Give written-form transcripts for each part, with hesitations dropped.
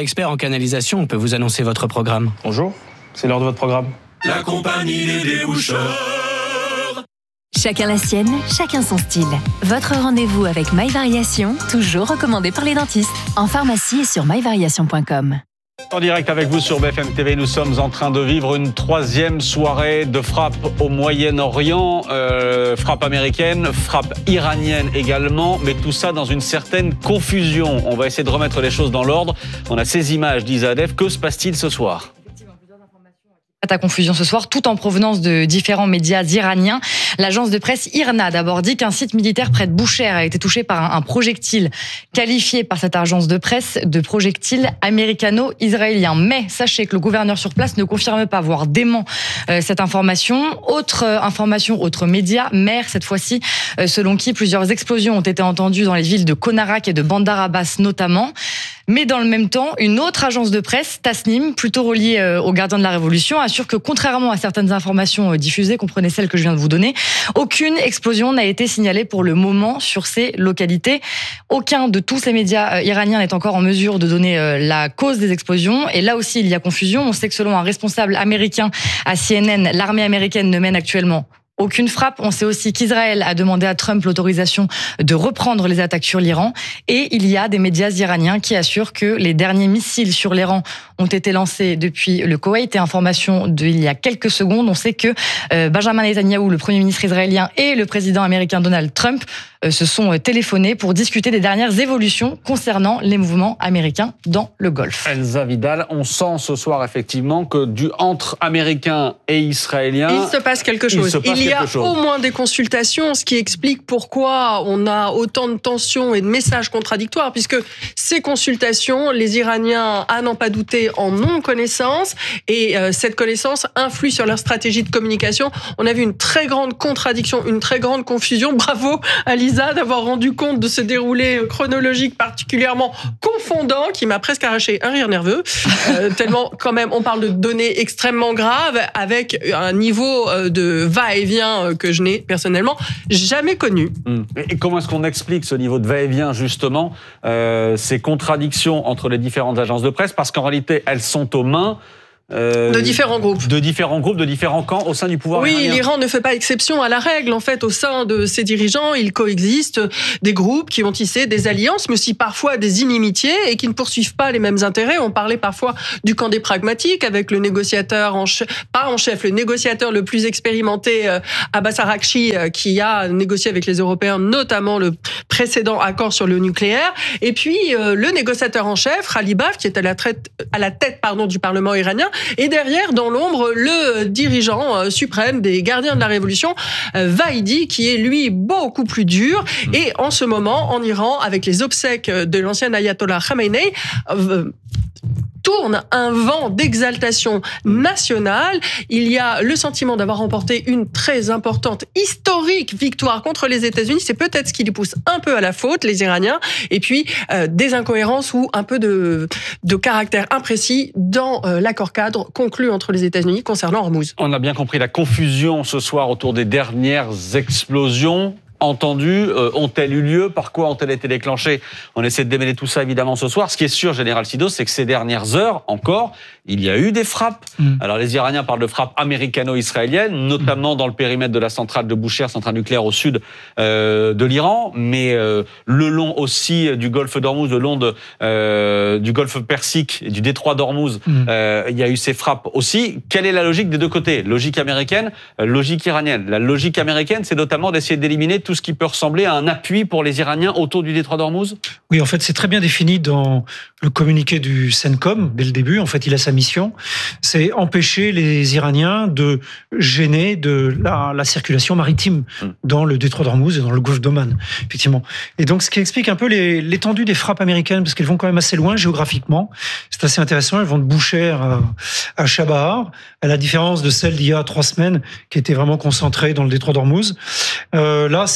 expert en canalisation peut vous annoncer votre programme. Bonjour, c'est l'heure de votre programme. La compagnie des déboucheurs. Chacun la sienne, chacun son style. Votre rendez-vous avec MyVariation, toujours recommandé par les dentistes. En pharmacie et sur myvariation.com. En direct avec vous sur BFM TV, nous sommes en train de vivre une troisième soirée de frappe au Moyen-Orient, frappe américaine, frappe iranienne également, mais tout ça dans une certaine confusion. On va essayer de remettre les choses dans l'ordre. On a ces images d'Isa Adef. Que se passe-t-il ce soir ? À confusion ce soir, tout en provenance de différents médias iraniens. L'agence de presse IRNA a d'abord dit qu'un site militaire près de Boucher a été touché par un projectile qualifié par cette agence de presse de projectile américano-israélien. Mais sachez que le gouverneur sur place ne confirme pas, voire dément cette information. Autre média, Mer cette fois-ci, selon qui plusieurs explosions ont été entendues dans les villes de Konarak et de Bandar Abbas notamment. Mais dans le même temps, une autre agence de presse, Tasnim, plutôt reliée aux gardiens de la Révolution, assure que contrairement à certaines informations diffusées, comprenez celles que je viens de vous donner, aucune explosion n'a été signalée pour le moment sur ces localités. Aucun de tous les médias iraniens n'est encore en mesure de donner la cause des explosions. Et là aussi, il y a confusion. On sait que selon un responsable américain à CNN, l'armée américaine ne mène actuellement aucune frappe. On sait aussi qu'Israël a demandé à Trump l'autorisation de reprendre les attaques sur l'Iran. Et il y a des médias iraniens qui assurent que les derniers missiles sur l'Iran ont été lancés depuis le Koweït. Et information d'il y a quelques secondes, on sait que Benjamin Netanyahou, le Premier ministre israélien, et le président américain Donald Trump se sont téléphonés pour discuter des dernières évolutions concernant les mouvements américains dans le Golfe. Elsa Vidal, on sent ce soir effectivement que entre Américains et Israéliens, il se passe quelque chose. Il y a au moins des consultations, ce qui explique pourquoi on a autant de tensions et de messages contradictoires, puisque ces consultations, les Iraniens, à n'en pas douter, en ont connaissance, et cette connaissance influe sur leur stratégie de communication. On a vu une très grande contradiction, une très grande confusion. Bravo à Lisa d'avoir rendu compte de ce déroulé chronologique particulièrement confondant, qui m'a presque arraché un rire nerveux, tellement quand même on parle de données extrêmement graves, avec un niveau de va-et-vient que je n'ai personnellement jamais connu. Et comment est-ce qu'on explique ce niveau de va-et-vient justement, ces contradictions entre les différentes agences de presse, parce qu'en réalité elles sont aux mains de différents groupes, de différents camps au sein du pouvoir iranien. Oui, l'Iran ne fait pas exception à la règle. En fait, au sein de ses dirigeants, il coexiste des groupes qui ont tissé des alliances, mais aussi parfois des inimitiés et qui ne poursuivent pas les mêmes intérêts. On parlait parfois du camp des pragmatiques avec le négociateur le négociateur le plus expérimenté, Abbas Araghchi, qui a négocié avec les Européens, notamment le précédent accord sur le nucléaire. Et puis, le négociateur en chef, Khalibaf, qui est à la tête du Parlement iranien. Et derrière, dans l'ombre, le dirigeant suprême des gardiens de la Révolution, Vahidi, qui est lui beaucoup plus dur. Et en ce moment, en Iran, avec les obsèques de l'ancien ayatollah Khamenei, tourne un vent d'exaltation nationale. Il y a le sentiment d'avoir remporté une très importante, historique victoire contre les États-Unis. C'est peut-être ce qui les pousse un peu à la faute, les Iraniens. Et puis, des incohérences ou un peu de caractère imprécis dans l'accord-cadre conclu entre les États-Unis concernant Hormuz. On a bien compris la confusion ce soir autour des dernières explosions entendues. Ont-elles eu lieu? Par quoi ont-elles été déclenchées? On essaie de démêler tout ça évidemment ce soir. Ce qui est sûr, Général Sido, c'est que ces dernières heures encore, il y a eu des frappes. Alors les Iraniens parlent de frappes américano-israéliennes, notamment dans le périmètre de la centrale de Boucher, centrale nucléaire au sud de l'Iran, mais le long aussi du golfe d'Ormuz, le long du golfe Persique et du détroit d'Ormuz, il y a eu ces frappes aussi. Quelle est la logique des deux côtés? Logique américaine, logique iranienne. La logique américaine, c'est notamment d'essayer d'éliminer tout ce qui peut ressembler à un appui pour les Iraniens autour du détroit d'Ormuz? Oui, en fait, c'est très bien défini dans le communiqué du CENTCOM, dès le début. En fait, il a sa mission, c'est empêcher les Iraniens de gêner de la circulation maritime dans le détroit d'Ormuz et dans le golfe d'Oman, effectivement. Et donc, ce qui explique un peu l'étendue des frappes américaines, parce qu'elles vont quand même assez loin géographiquement. C'est assez intéressant, elles vont de Boucher à Chabahar, à la différence de celle d'il y a 3 semaines, qui était vraiment concentrée dans le détroit d'Ormuz. Là, c'est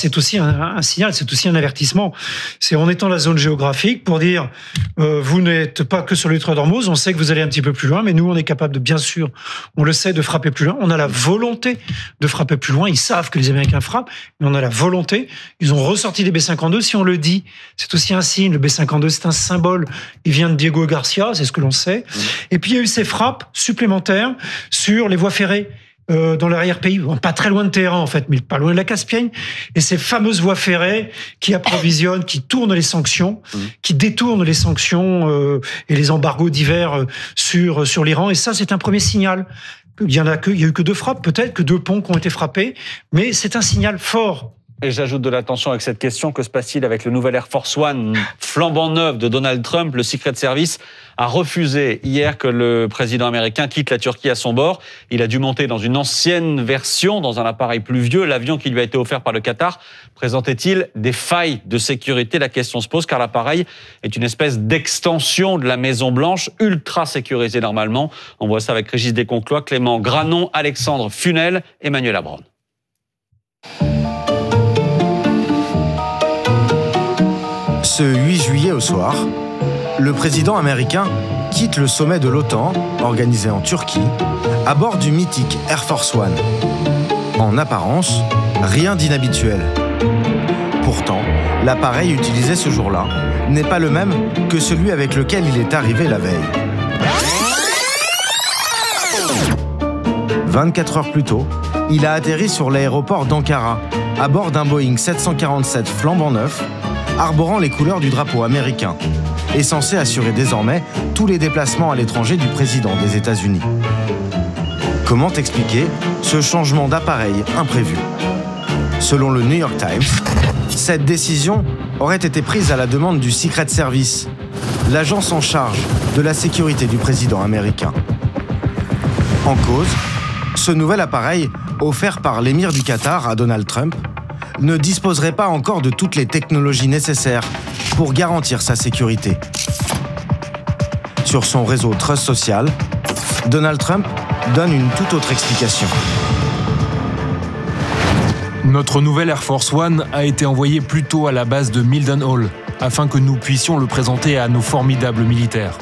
c'est aussi un signal, c'est aussi un avertissement. C'est en étant la zone géographique pour dire vous n'êtes pas que sur le territoire d'Ormuz, on sait que vous allez un petit peu plus loin, mais nous on est capable de, bien sûr, on le sait, de frapper plus loin. On a la volonté de frapper plus loin. Ils savent que les Américains frappent, mais on a la volonté. Ils ont ressorti des B-52. Si on le dit, c'est aussi un signe. Le B-52, c'est un symbole. Il vient de Diego Garcia, c'est ce que l'on sait. Et puis il y a eu ces frappes supplémentaires sur les voies ferrées. Dans l'arrière-pays, pas très loin de Téhéran en fait, mais pas loin de la Caspienne, et ces fameuses voies ferrées qui approvisionnent, qui tournent les sanctions, qui détournent les sanctions et les embargos divers sur l'Iran, et ça c'est un premier signal. Il y a eu que 2 frappes, peut-être que 2 ponts qui ont été frappés, mais c'est un signal fort. Et j'ajoute de l'attention avec cette question, que se passe-t-il avec le nouvel Air Force One flambant neuf de Donald Trump? Le Secret Service a refusé hier que le président américain quitte la Turquie à son bord. Il a dû monter dans une ancienne version, dans un appareil plus vieux. L'avion qui lui a été offert par le Qatar présentait-il des failles de sécurité? La question se pose car l'appareil est une espèce d'extension de la Maison-Blanche, ultra sécurisée normalement. On voit ça avec Régis Desconclois, Clément Granon, Alexandre Funel, Emmanuel Abron. Ce 8 juillet au soir, le président américain quitte le sommet de l'OTAN, organisé en Turquie, à bord du mythique Air Force One. En apparence, rien d'inhabituel. Pourtant, l'appareil utilisé ce jour-là n'est pas le même que celui avec lequel il est arrivé la veille. 24 heures plus tôt, il a atterri sur l'aéroport d'Ankara, à bord d'un Boeing 747 flambant neuf, arborant les couleurs du drapeau américain, et censé assurer désormais tous les déplacements à l'étranger du président des États-Unis. Comment expliquer ce changement d'appareil imprévu? Selon le New York Times, cette décision aurait été prise à la demande du Secret Service, l'agence en charge de la sécurité du président américain. En cause, ce nouvel appareil, offert par l'émir du Qatar à Donald Trump, ne disposerait pas encore de toutes les technologies nécessaires pour garantir sa sécurité. Sur son réseau Trust Social, Donald Trump donne une toute autre explication. Notre nouvel Air Force One a été envoyé plus tôt à la base de Mildenhall, afin que nous puissions le présenter à nos formidables militaires.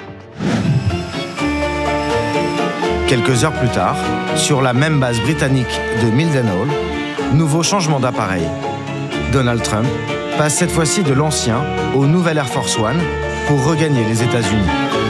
Quelques heures plus tard, sur la même base britannique de Mildenhall, nouveau changement d'appareil. Donald Trump passe cette fois-ci de l'ancien au nouvel Air Force One pour regagner les États-Unis.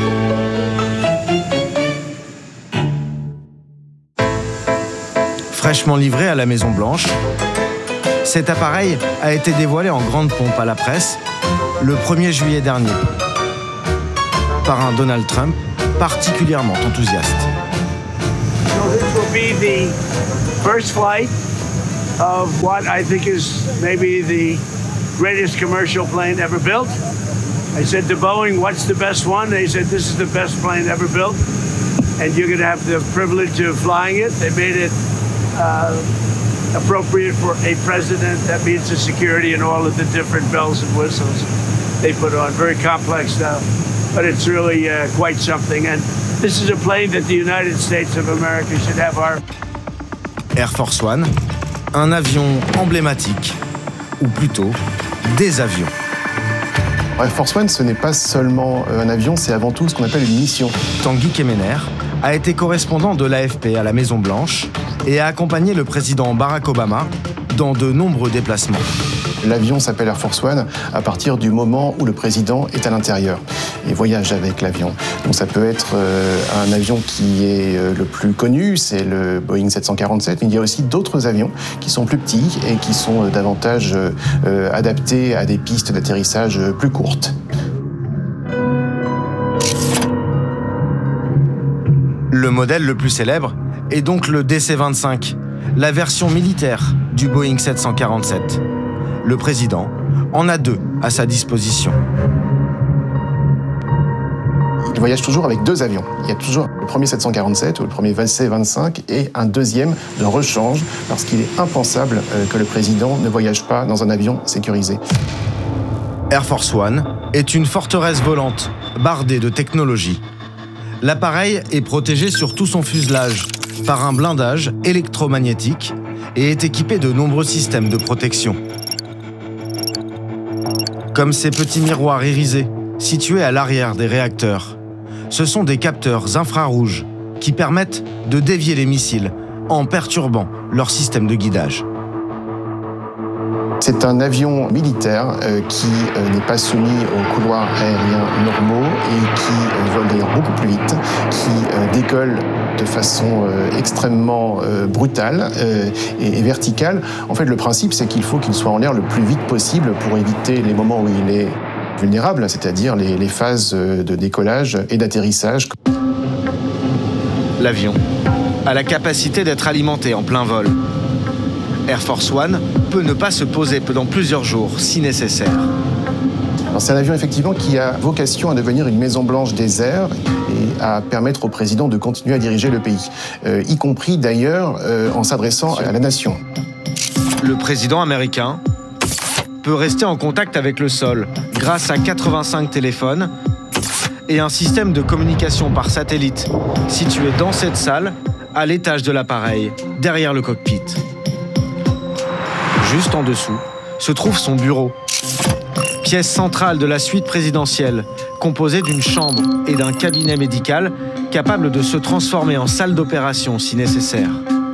Fraîchement livré à la Maison-Blanche, cet appareil a été dévoilé en grande pompe à la presse le 1er juillet dernier par un Donald Trump particulièrement enthousiaste. So this will be the first flight of what I think is maybe the greatest commercial plane ever built. I said to Boeing, what's the best one? They said, this is the best plane ever built. And you're going to have the privilege of flying it. They made it appropriate for a president. That means the security and all of the different bells and whistles they put on. Very complex stuff, but it's really quite something. And this is a plane that the United States of America should have our... Air Force One, un avion emblématique, ou plutôt des avions. Air Force One, ce n'est pas seulement un avion, c'est avant tout ce qu'on appelle une mission. Tanguy Kemener a été correspondant de l'AFP à la Maison-Blanche et a accompagné le président Barack Obama dans de nombreux déplacements. L'avion s'appelle Air Force One à partir du moment où le président est à l'intérieur et voyage avec l'avion. Donc ça peut être un avion qui est le plus connu, c'est le Boeing 747, mais il y a aussi d'autres avions qui sont plus petits et qui sont davantage adaptés à des pistes d'atterrissage plus courtes. Le modèle le plus célèbre est donc le DC-25, la version militaire du Boeing 747. Le président en a 2 à sa disposition. Il voyage toujours avec 2 avions. Il y a toujours le premier 747 ou le premier C-25 et un deuxième de rechange parce qu'il est impensable que le président ne voyage pas dans un avion sécurisé. Air Force One est une forteresse volante, bardée de technologie. L'appareil est protégé sur tout son fuselage par un blindage électromagnétique et est équipé de nombreux systèmes de protection. comme ces petits miroirs irisés situés à l'arrière des réacteurs. Ce sont des capteurs infrarouges qui permettent de dévier les missiles en perturbant leur système de guidage. C'est un avion militaire qui n'est pas soumis aux couloirs aériens normaux et qui vole d'ailleurs beaucoup plus vite, qui décolle de façon extrêmement brutale et verticale. En fait, le principe, c'est qu'il faut qu'il soit en l'air le plus vite possible pour éviter les moments où il est vulnérable, c'est-à-dire les phases de décollage et d'atterrissage. L'avion a la capacité d'être alimenté en plein vol. Air Force One peut ne pas se poser pendant plusieurs jours si nécessaire. Alors, c'est un avion effectivement qui a vocation à devenir une Maison Blanche des airs et à permettre au président de continuer à diriger le pays, y compris d'ailleurs en s'adressant à la nation. Le président américain peut rester en contact avec le sol grâce à 85 téléphones et un système de communication par satellite situé dans cette salle, à l'étage de l'appareil, derrière le cockpit. Juste en dessous se trouve son bureau, pièce centrale de la suite présidentielle, composée d'une chambre et d'un cabinet médical capable de se transformer en salle d'opération si nécessaire.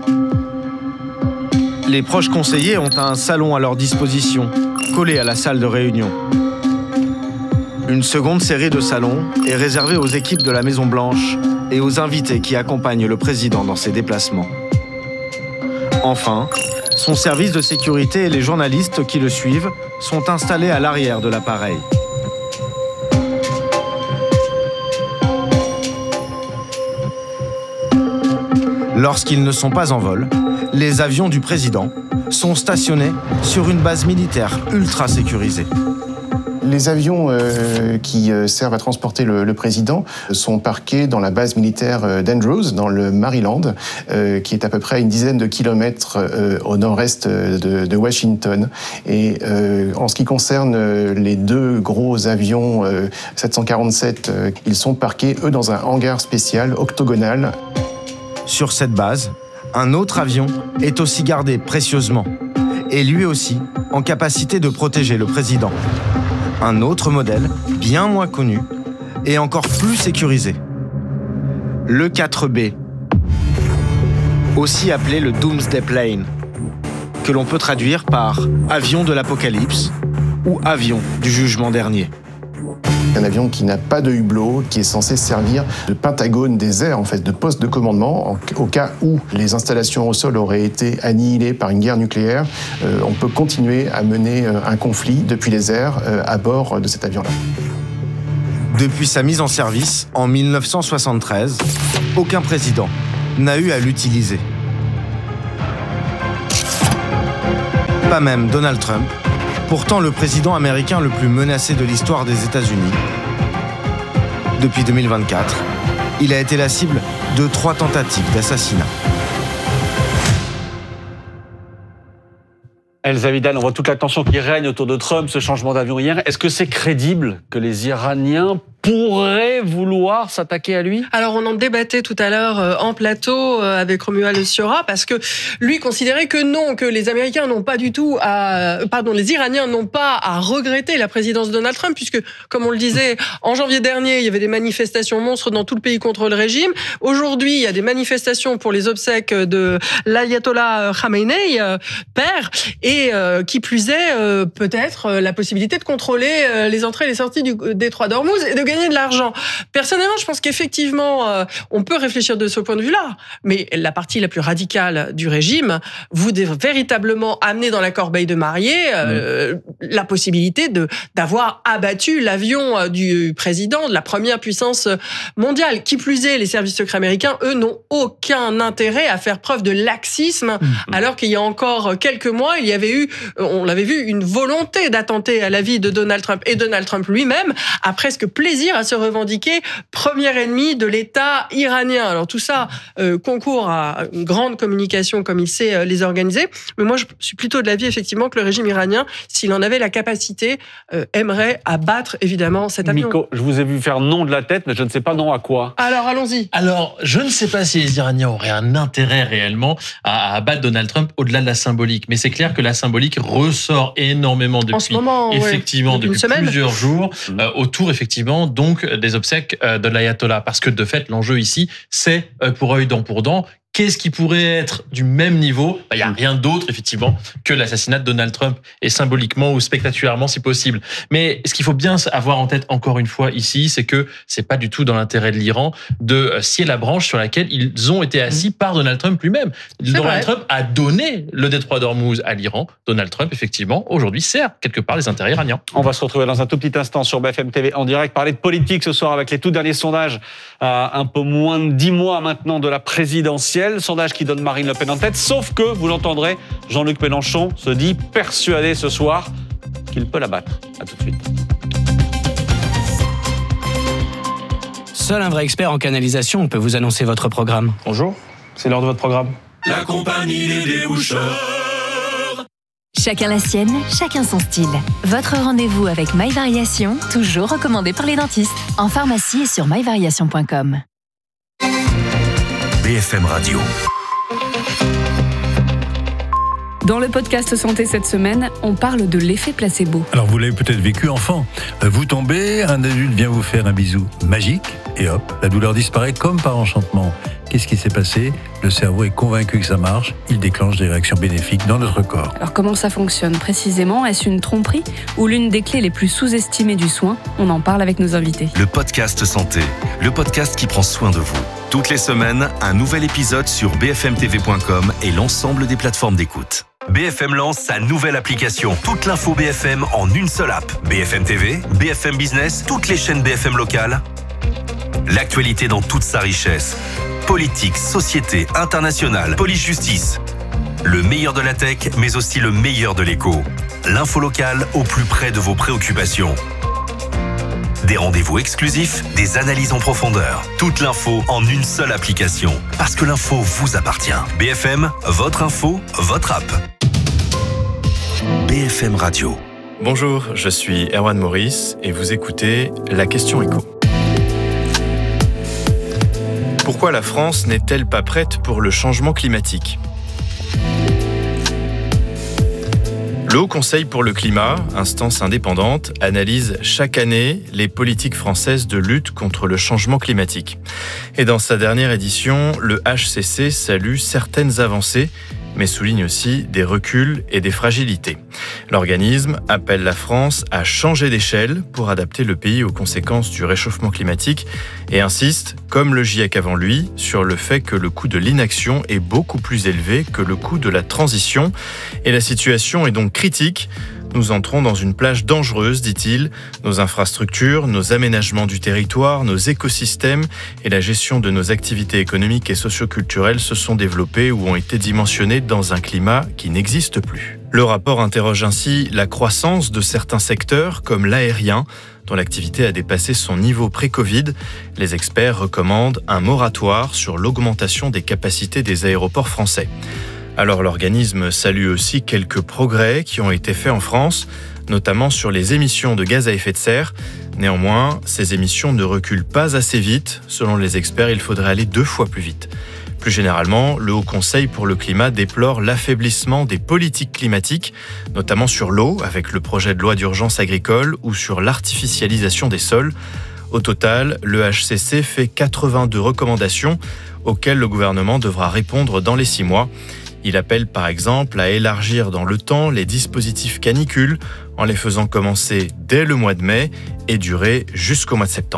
Les proches conseillers ont un salon à leur disposition, collé à la salle de réunion. Une seconde série de salons est réservée aux équipes de la Maison-Blanche et aux invités qui accompagnent le président dans ses déplacements. Enfin, son service de sécurité et les journalistes qui le suivent sont installés à l'arrière de l'appareil. Lorsqu'ils ne sont pas en vol, les avions du président sont stationnés sur une base militaire ultra sécurisée. Les avions qui servent à transporter le président sont parqués dans la base militaire d'Andrews, dans le Maryland, qui est à peu près à une dizaine de kilomètres au nord-est de Washington. Et en ce qui concerne les deux gros avions 747, ils sont parqués, eux, dans un hangar spécial octogonal. Sur cette base, un autre avion est aussi gardé précieusement, et lui aussi en capacité de protéger le président. Un autre modèle, bien moins connu, et encore plus sécurisé. Le 4B, aussi appelé le Doomsday Plane, que l'on peut traduire par avion de l'apocalypse ou avion du jugement dernier. Un avion qui n'a pas de hublot, qui est censé servir de pentagone des airs, en fait, de poste de commandement. Au cas où les installations au sol auraient été annihilées par une guerre nucléaire, on peut continuer à mener un conflit depuis les airs à bord de cet avion-là. Depuis sa mise en service en 1973, aucun président n'a eu à l'utiliser. Pas même Donald Trump, pourtant le président américain le plus menacé de l'histoire des États-Unis. Depuis 2024, il a été la cible de 3 tentatives d'assassinat. Elsa Vidal, on voit toute la tension qui règne autour de Trump, ce changement d'avion hier. Est-ce que c'est crédible que les Iraniens pourraient vouloir s'attaquer à lui? Alors, on en débattait tout à l'heure en plateau avec Romuald Siora, parce que lui considérait que non, que les Américains n'ont pas du tout les Iraniens n'ont pas à regretter la présidence de Donald Trump, puisque, comme on le disait, en janvier dernier, il y avait des manifestations monstres dans tout le pays contre le régime. Aujourd'hui, il y a des manifestations pour les obsèques de l'ayatollah Khamenei, père, et qui plus est, peut-être la possibilité de contrôler les entrées et les sorties du détroit d'Ormuz et de gagner de l'argent. Personnellement, je pense qu'effectivement, on peut réfléchir de ce point de vue-là, mais la partie la plus radicale du régime voudrait véritablement amener dans la corbeille de mariée la possibilité d'avoir abattu l'avion du président de la première puissance mondiale. Qui plus est, les services secrets américains, eux, n'ont aucun intérêt à faire preuve de laxisme, alors qu'il y a encore quelques mois, il y avait eu, on l'avait vu, une volonté d'attenter à la vie de Donald Trump. Et Donald Trump lui-même a presque plaisir plaisir à se revendiquer premier ennemi de l'État iranien. Alors tout ça concourt à une grande communication comme il sait les organiser. Mais moi, je suis plutôt de l'avis, effectivement, que le régime iranien, s'il en avait la capacité, aimerait abattre, évidemment, cet avion. Nico, je vous ai vu faire non de la tête, mais je ne sais pas non à quoi. Alors, allons-y. Alors, je ne sais pas si les Iraniens auraient un intérêt réellement à abattre Donald Trump au-delà de la symbolique. Mais c'est clair que la symbolique ressort énormément depuis, en ce moment, effectivement, depuis plusieurs jours, autour, effectivement, donc, des obsèques de l'ayatollah. Parce que, de fait, l'enjeu ici, c'est pour œil, dent pour dent. Qu'est-ce qui pourrait être du même niveau ? Il n'y a rien d'autre, effectivement, que l'assassinat de Donald Trump, et symboliquement ou spectaculairement, si possible. Mais ce qu'il faut bien avoir en tête, encore une fois, ici, c'est que c'est pas du tout dans l'intérêt de l'Iran de scier la branche sur laquelle ils ont été assis par Donald Trump lui-même. Donald Trump a donné le détroit d'Ormuz à l'Iran. Donald Trump, effectivement, aujourd'hui, sert quelque part les intérêts iraniens. On va se retrouver dans un tout petit instant sur BFM TV en direct, parler de politique ce soir avec les tout derniers sondages à un peu moins de 10 mois maintenant de la présidentielle. Sondage qui donne Marine Le Pen en tête, sauf que, vous l'entendrez, Jean-Luc Mélenchon se dit persuadé ce soir qu'il peut la battre. À tout de suite. Seul un vrai expert en canalisation peut vous annoncer votre programme. Bonjour, c'est l'heure de votre programme. La compagnie des déboucheurs. Chacun la sienne, chacun son style. Votre rendez-vous avec MyVariation, toujours recommandé par les dentistes. En pharmacie et sur myvariation.com. BFM Radio. Dans le podcast Santé cette semaine, on parle de l'effet placebo. Alors vous l'avez peut-être vécu enfant. Vous tombez, un adulte vient vous faire un bisou magique et hop, la douleur disparaît comme par enchantement. Qu'est-ce qui s'est passé ? Le cerveau est convaincu que ça marche, il déclenche des réactions bénéfiques dans notre corps. Alors comment ça fonctionne précisément ? Est-ce une tromperie ou l'une des clés les plus sous-estimées du soin ? On en parle avec nos invités. Le podcast Santé, le podcast qui prend soin de vous. Toutes les semaines, un nouvel épisode sur bfmtv.com et l'ensemble des plateformes d'écoute. BFM lance sa nouvelle application. Toute l'info BFM en une seule app. BFM TV, BFM Business, toutes les chaînes BFM locales. L'actualité dans toute sa richesse. Politique, société, internationale, police-justice. Le meilleur de la tech, mais aussi le meilleur de l'écho. L'info locale au plus près de vos préoccupations. Des rendez-vous exclusifs, des analyses en profondeur. Toute l'info en une seule application. Parce que l'info vous appartient. BFM, votre info, votre app. BFM Radio. Bonjour, je suis Erwan Maurice et vous écoutez La Question Écho. Pourquoi la France n'est-elle pas prête pour le changement climatique ? Le Haut Conseil pour le climat, instance indépendante, analyse chaque année les politiques françaises de lutte contre le changement climatique. Et dans sa dernière édition, le HCC salue certaines avancées, mais souligne aussi des reculs et des fragilités. L'organisme appelle la France à changer d'échelle pour adapter le pays aux conséquences du réchauffement climatique et insiste, comme le GIEC avant lui, sur le fait que le coût de l'inaction est beaucoup plus élevé que le coût de la transition. Et la situation est donc critique. Nous entrons dans une plage dangereuse, dit-il. Nos infrastructures, nos aménagements du territoire, nos écosystèmes et la gestion de nos activités économiques et socioculturelles se sont développés ou ont été dimensionnés dans un climat qui n'existe plus. Le rapport interroge ainsi la croissance de certains secteurs, comme l'aérien, dont l'activité a dépassé son niveau pré-Covid. Les experts recommandent un moratoire sur l'augmentation des capacités des aéroports français. Alors l'organisme salue aussi quelques progrès qui ont été faits en France, notamment sur les émissions de gaz à effet de serre. Néanmoins, ces émissions ne reculent pas assez vite. Selon les experts, il faudrait aller 2 fois plus vite. Plus généralement, le Haut Conseil pour le climat déplore l'affaiblissement des politiques climatiques, notamment sur l'eau, avec le projet de loi d'urgence agricole, ou sur l'artificialisation des sols. Au total, le HCC fait 82 recommandations auxquelles le gouvernement devra répondre dans les 6 mois. Il appelle par exemple à élargir dans le temps les dispositifs canicules en les faisant commencer dès le mois de mai et durer jusqu'au mois de septembre.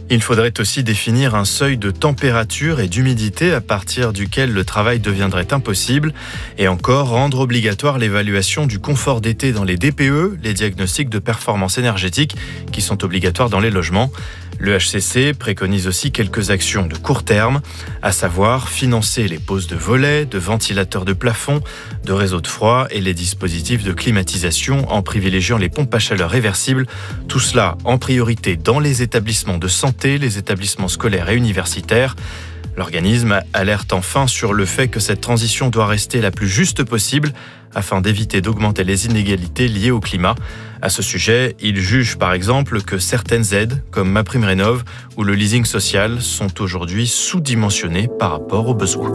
Il faudrait aussi définir un seuil de température et d'humidité à partir duquel le travail deviendrait impossible et encore rendre obligatoire l'évaluation du confort d'été dans les DPE, les diagnostics de performance énergétique qui sont obligatoires dans les logements. Le HCC préconise aussi quelques actions de court terme, à savoir financer les poses de volets, de ventilateurs de plafond, de réseaux de froid et les dispositifs de climatisation en privilégiant les pompes à chaleur réversibles. Tout cela en priorité dans les établissements de santé, les établissements scolaires et universitaires. L'organisme alerte enfin sur le fait que cette transition doit rester la plus juste possible afin d'éviter d'augmenter les inégalités liées au climat. À ce sujet, il juge par exemple que certaines aides, comme MaPrimeRénov' ou le leasing social, sont aujourd'hui sous-dimensionnées par rapport aux besoins.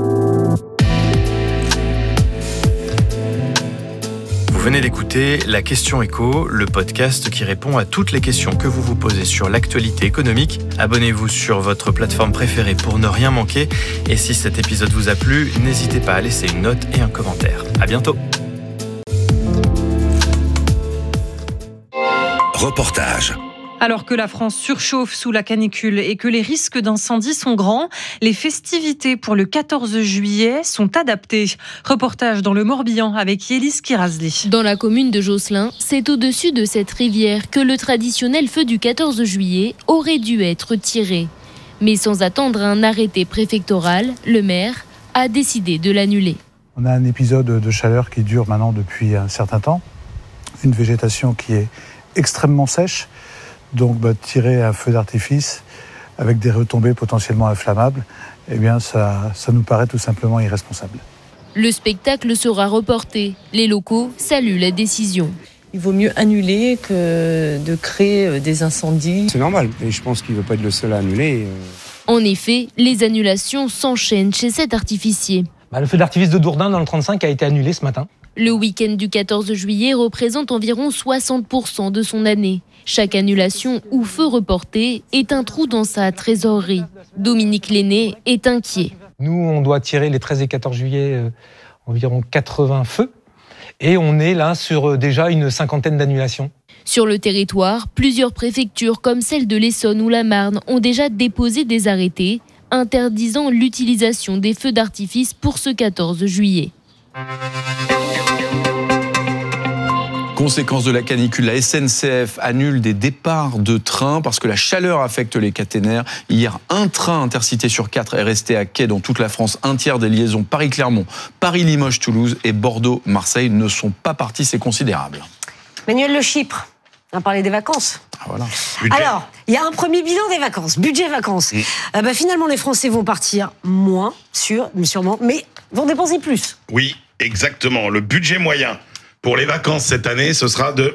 Vous venez d'écouter La Question Éco, le podcast qui répond à toutes les questions que vous vous posez sur l'actualité économique. Abonnez-vous sur votre plateforme préférée pour ne rien manquer. Et si cet épisode vous a plu, n'hésitez pas à laisser une note et un commentaire. À bientôt. Reportage. Alors que la France surchauffe sous la canicule et que les risques d'incendie sont grands, les festivités pour le 14 juillet sont adaptées. Reportage dans le Morbihan avec Yélis Kirazli. Dans la commune de Josselin, c'est au-dessus de cette rivière que le traditionnel feu du 14 juillet aurait dû être tiré. Mais sans attendre un arrêté préfectoral, le maire a décidé de l'annuler. On a un épisode de chaleur qui dure maintenant depuis un certain temps, une végétation qui est extrêmement sèche. Donc tirer un feu d'artifice avec des retombées potentiellement inflammables, eh bien ça nous paraît tout simplement irresponsable. Le spectacle sera reporté. Les locaux saluent la décision. Il vaut mieux annuler que de créer des incendies. C'est normal, et je pense qu'il ne veut pas être le seul à annuler. En effet, les annulations s'enchaînent chez cet artificier. Le feu d'artifice de Dourdin dans le 35 a été annulé ce matin. Le week-end du 14 juillet représente environ 60% de son année. Chaque annulation ou feu reporté est un trou dans sa trésorerie. Dominique Lenné est inquiet. Nous, on doit tirer les 13 et 14 juillet environ 80 feux. Et on est là sur déjà une cinquantaine d'annulations. Sur le territoire, plusieurs préfectures comme celle de l'Essonne ou la Marne ont déjà déposé des arrêtés interdisant l'utilisation des feux d'artifice pour ce 14 juillet. Conséquence de la canicule, la SNCF annule des départs de trains parce que la chaleur affecte les caténaires. Hier, un train intercité sur 4 est resté à quai dans toute la France. Un tiers des liaisons Paris-Clermont, Paris-Limoges-Toulouse et Bordeaux-Marseille ne sont pas partis. C'est considérable. Manuel Le Chypre, on a parlé des vacances. Voilà. Alors, il y a un premier bilan des vacances, budget vacances. Finalement, les Français vont partir moins, sûrement, mais vont dépenser plus. Oui, exactement. Le budget moyen pour les vacances cette année, ce sera de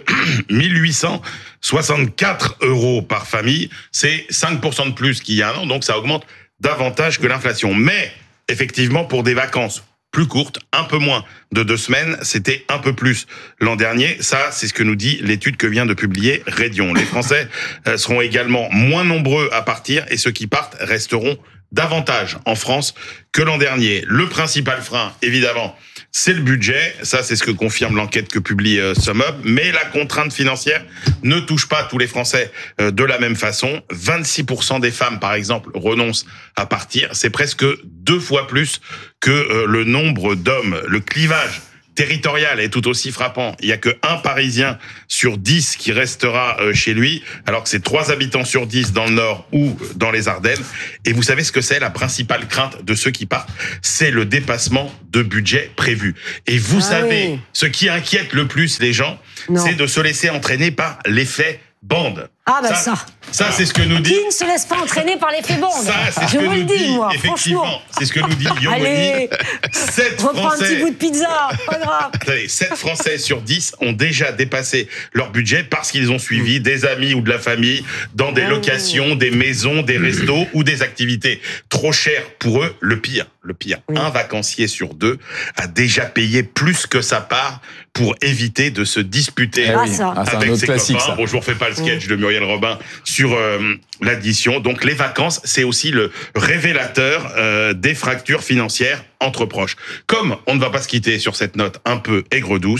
1864 € par famille. C'est 5% de plus qu'il y a un an, donc ça augmente davantage que l'inflation. Mais, effectivement, pour des vacances plus courtes, un peu moins de 2 semaines, c'était un peu plus l'an dernier. Ça, c'est ce que nous dit l'étude que vient de publier Redion. Les Français seront également moins nombreux à partir et ceux qui partent resteront davantage en France que l'an dernier. Le principal frein, évidemment, c'est le budget. Ça, c'est ce que confirme l'enquête que publie SumUp. Mais la contrainte financière ne touche pas tous les Français de la même façon. 26% des femmes, par exemple, renoncent à partir. C'est presque 2 fois plus que le nombre d'hommes. Le clivage territorial est tout aussi frappant. Il y a que 1 Parisien sur 10 qui restera chez lui, alors que c'est 3 habitants sur 10 dans le Nord ou dans les Ardennes. Et vous savez ce que c'est la principale crainte de ceux qui partent? C'est le dépassement de budget prévu. Et vous savez, ce qui inquiète le plus les gens, c'est de se laisser entraîner par l'effet bande. Ça, c'est ce que nous dit. Qui ne se laisse pas entraîner par l'effet bande? Ça, c'est ce que nous dit, moi, effectivement. C'est ce que nous dit Yomoni. Allez, 7 reprends Français, un petit bout de pizza, pas grave. 7 Français sur 10 ont déjà dépassé leur budget parce qu'ils ont suivi des amis ou de la famille dans des locations, des maisons, des restos ou des activités trop chères pour eux. Le pire, un vacancier sur 2 a déjà payé plus que sa part pour éviter de se disputer avec ses copains. Bon, je vous refais pas le sketch de Muriel Robin sur l'addition. Donc les vacances, c'est aussi le révélateur des fractures financières entre proches. Comme on ne va pas se quitter sur cette note un peu aigre-douce,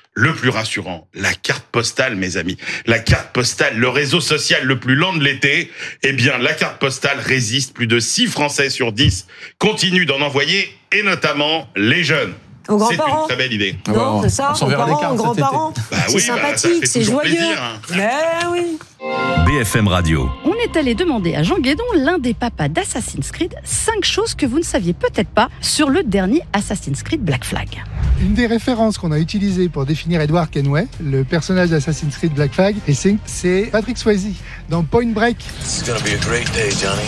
le plus rassurant, la carte postale, mes amis. La carte postale, le réseau social le plus lent de l'été. Eh bien, la carte postale résiste. Plus de 6 Français sur 10 continuent d'en envoyer, et notamment les jeunes. Aux C'est grands-parents. une très belle idée. Non, c'est ça, aux parents, aux grands-parents. Bah C'est oui, sympathique, ça fait c'est toujours joyeux. plaisir, hein. Mais oui. BFM Radio. On est allé demander à Jean Guédon, l'un des papas d'Assassin's Creed, 5 choses que vous ne saviez peut-être pas sur le dernier Assassin's Creed Black Flag. Une des références qu'on a utilisées pour définir Edward Kenway, le personnage d'Assassin's Creed Black Flag, c'est Patrick Swayze dans Point Break. It's gonna be a great day, Johnny.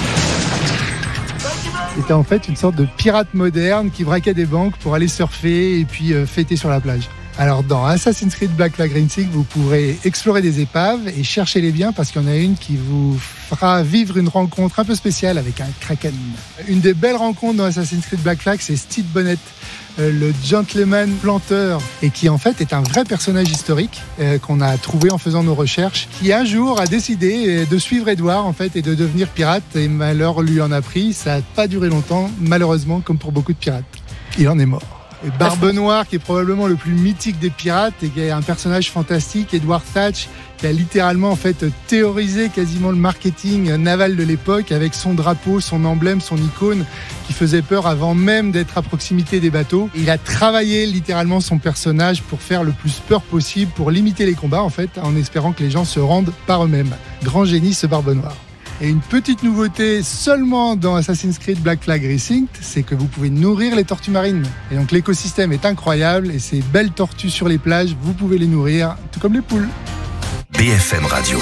C'était en fait une sorte de pirate moderne qui braquait des banques pour aller surfer et puis fêter sur la plage. Alors dans Assassin's Creed Black Flag Rising, vous pourrez explorer des épaves et chercher les biens parce qu'il y en a une qui vous fera vivre une rencontre un peu spéciale avec un kraken. Une des belles rencontres dans Assassin's Creed Black Flag, c'est Steve Bonnet, le gentleman planteur, et qui en fait est un vrai personnage historique qu'on a trouvé en faisant nos recherches, qui un jour a décidé de suivre Edward en fait et de devenir pirate, et malheur lui en a pris. Ça n'a pas duré longtemps, malheureusement, comme pour beaucoup de pirates. Il en est mort. Et Barbe Noire, qui est probablement le plus mythique des pirates et qui est un personnage fantastique, Edward Thatch, qui a littéralement en fait théorisé quasiment le marketing naval de l'époque avec son drapeau, son emblème, son icône qui faisait peur avant même d'être à proximité des bateaux. Il a travaillé littéralement son personnage pour faire le plus peur possible, pour limiter les combats en fait, en espérant que les gens se rendent par eux-mêmes. Grand génie ce Barbe Noire. Et une petite nouveauté seulement dans Assassin's Creed Black Flag Rising, c'est que vous pouvez nourrir les tortues marines. Et donc l'écosystème est incroyable et ces belles tortues sur les plages, vous pouvez les nourrir, tout comme les poules. BFM Radio.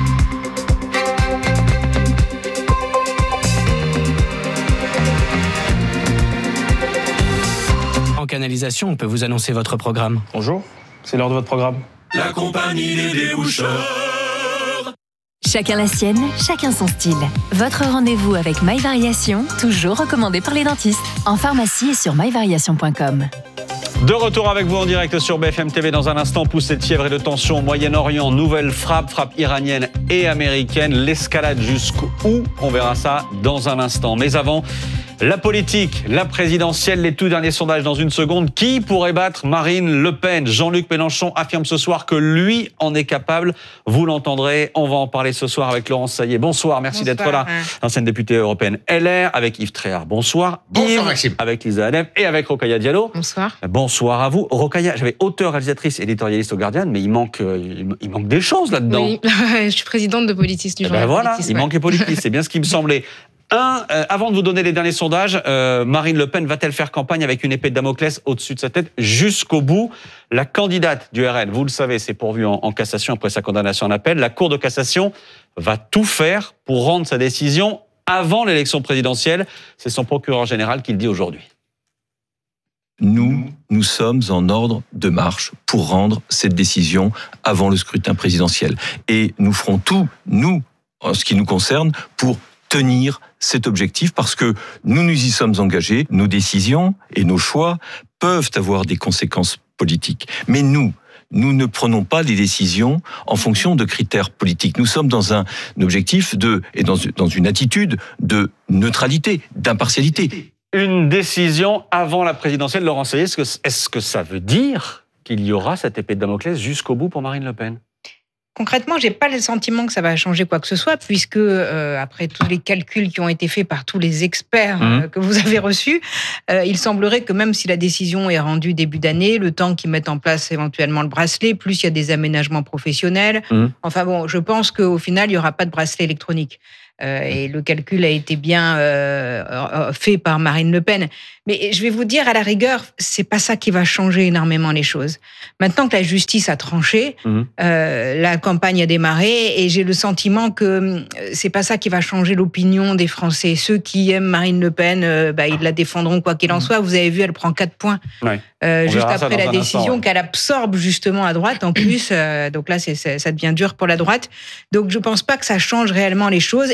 En canalisation, on peut vous annoncer votre programme. Bonjour, c'est l'heure de votre programme. La compagnie des déboucheurs. Chacun la sienne, chacun son style. Votre rendez-vous avec My Variation, toujours recommandé par les dentistes. En pharmacie et sur myvariation.com. De retour avec vous en direct sur BFM TV. Dans un instant, poussée de fièvre et de tension au Moyen-Orient. Nouvelle frappe iranienne et américaine. L'escalade jusqu'où? On verra ça dans un instant. Mais avant, la politique, la présidentielle, les tout derniers sondages dans une seconde. Qui pourrait battre Marine Le Pen? Jean-Luc Mélenchon affirme ce soir que lui en est capable. Vous l'entendrez. On va en parler ce soir avec Laurence Saillet. Bonsoir, merci d'être là. Ancienne députée européenne LR, avec Yves Tréhard. Bonsoir. Bonsoir, Yves, Maxime. avec Lisa Adem et avec Rokhaya Diallo. Bonsoir. Bonsoir à vous. Rokhaya, j'avais auteur, réalisatrice, éditorialiste au Guardian, mais il manque des choses là-dedans. Oui, je suis présidente de Politis du journal. Voilà, Politis, il manquait Politis, c'est bien ce qui me semblait. Avant de vous donner les derniers sondages, Marine Le Pen va-t-elle faire campagne avec une épée de Damoclès au-dessus de sa tête jusqu'au bout? La candidate du RN, vous le savez, c'est pourvu en cassation après sa condamnation en appel. La Cour de cassation va tout faire pour rendre sa décision avant l'élection présidentielle. C'est son procureur général qui le dit aujourd'hui. Nous sommes en ordre de marche pour rendre cette décision avant le scrutin présidentiel. Et nous ferons tout, nous, en ce qui nous concerne, pour tenir cet objectif parce que nous y sommes engagés. Nos décisions et nos choix peuvent avoir des conséquences politiques. Mais nous ne prenons pas les décisions en fonction de critères politiques. Nous sommes dans un objectif et dans une attitude de neutralité, d'impartialité. Une décision avant la présidentielle, Laurent Saillet, est-ce que ça veut dire qu'il y aura cette épée de Damoclès jusqu'au bout pour Marine Le Pen? Concrètement, j'ai pas le sentiment que ça va changer quoi que ce soit, puisque après tous les calculs qui ont été faits par tous les experts que vous avez reçus, il semblerait que même si la décision est rendue début d'année, le temps qu'ils mettent en place éventuellement le bracelet, plus il y a des aménagements professionnels. Enfin bon, je pense qu'au final, il y aura pas de bracelet électronique. Et le calcul a été bien fait par Marine Le Pen. Mais je vais vous dire, à la rigueur, c'est pas ça qui va changer énormément les choses. Maintenant que la justice a tranché, la campagne a démarré, et j'ai le sentiment que c'est pas ça qui va changer l'opinion des Français. Ceux qui aiment Marine Le Pen, ils la défendront quoi qu'il en soit. Vous avez vu, elle prend 4 points. Ouais. Juste après la décision qu'elle absorbe justement à droite en plus. Donc là, ça devient dur pour la droite. Donc je pense pas que ça change réellement les choses.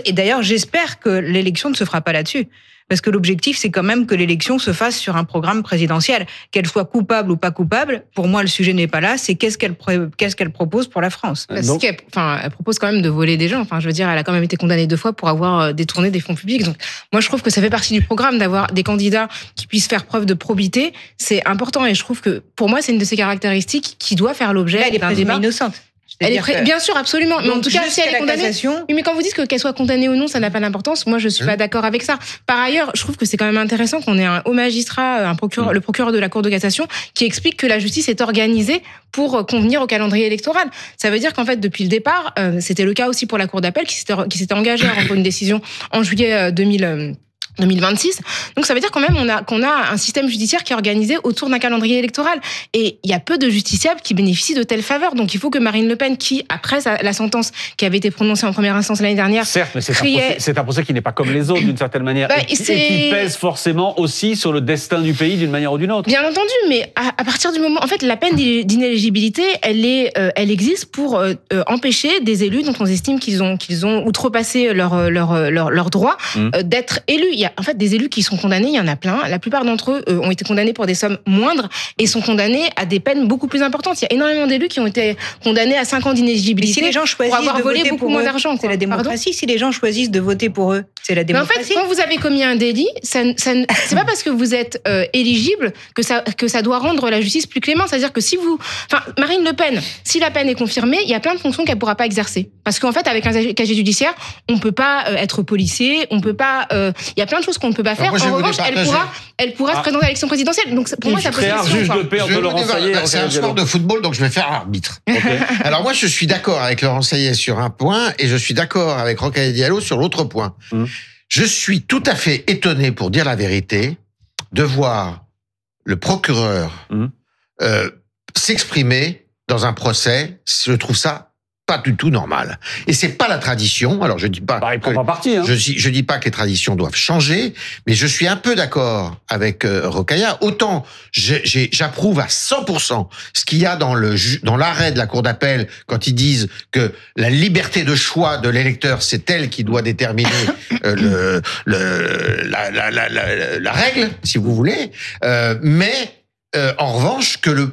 Et d'ailleurs, j'espère que l'élection ne se fera pas là-dessus. Parce que l'objectif, c'est quand même que l'élection se fasse sur un programme présidentiel. Qu'elle soit coupable ou pas coupable, pour moi, le sujet n'est pas là. C'est qu'est-ce qu'elle propose pour la France. Elle propose quand même de voler des gens. Enfin, je veux dire, elle a quand même été condamnée 2 fois pour avoir détourné des fonds publics. Donc, moi, je trouve que ça fait partie du programme d'avoir des candidats qui puissent faire preuve de probité. C'est important et je trouve que, pour moi, c'est une de ces caractéristiques qui doit faire l'objet d'un débat. Innocente. Bien sûr, absolument. Mais en tout cas, si elle est condamnée. Oui, mais quand vous dites qu'elle soit condamnée ou non, ça n'a pas d'importance. Moi, je suis pas d'accord avec ça. Par ailleurs, je trouve que c'est quand même intéressant qu'on ait un haut magistrat, le procureur de la Cour de cassation, qui explique que la justice est organisée pour convenir au calendrier électoral. Ça veut dire qu'en fait, depuis le départ, c'était le cas aussi pour la Cour d'appel, qui s'était engagée à rendre une décision en juillet 2026. Donc ça veut dire quand même qu'on a un système judiciaire qui est organisé autour d'un calendrier électoral. Et il y a peu de justiciables qui bénéficient de telles faveurs. Donc il faut que Marine Le Pen, qui, après la sentence qui avait été prononcée en première instance l'année dernière... Certes, mais c'est un procès qui n'est pas comme les autres d'une certaine manière. Et qui pèse forcément aussi sur le destin du pays d'une manière ou d'une autre. Bien entendu, mais à partir du moment... En fait, la peine d'inéligibilité, elle existe pour empêcher des élus dont on estime qu'ils ont outrepassé leurs droits d'être élus. Il y a en fait des élus qui sont condamnés, il y en a plein. La plupart d'entre eux ont été condamnés pour des sommes moindres et sont condamnés à des peines beaucoup plus importantes. Il y a énormément d'élus qui ont été condamnés à 5 ans d'inéligibilité si les gens choisissent pour avoir de volé voter beaucoup pour moins eux, d'argent. C'est la démocratie. Si les gens choisissent de voter pour eux, c'est la démocratie. Mais en fait, quand vous avez commis un délit, c'est pas parce que vous êtes éligible que ça doit rendre la justice plus clémente. C'est-à-dire que Marine Le Pen, si la peine est confirmée, il y a plein de fonctions qu'elle pourra pas exercer. Parce qu'en fait, avec un casier judiciaire, on peut pas être policier, on peut pas. Il y a plein de choses qu'on ne peut pas faire. En revanche, elle pourra se présenter à l'élection présidentielle. Donc pour moi, ça pose question. C'est un sport de football, donc je vais faire arbitre. Okay. Alors moi, je suis d'accord avec Laurent Saillet sur un point et je suis d'accord avec Rokhaya Diallo sur l'autre point. Je suis tout à fait étonné, pour dire la vérité, de voir le procureur s'exprimer dans un procès. Je trouve ça pas du tout normal. Et c'est pas la tradition. Alors je dis pas, je dis pas que les traditions doivent changer, mais je suis un peu d'accord avec Rokhaya. Autant j'approuve à 100% ce qu'il y a dans l'arrêt de la Cour d'appel quand ils disent que la liberté de choix de l'électeur, c'est elle qui doit déterminer la règle, si vous voulez. Mais en revanche, que le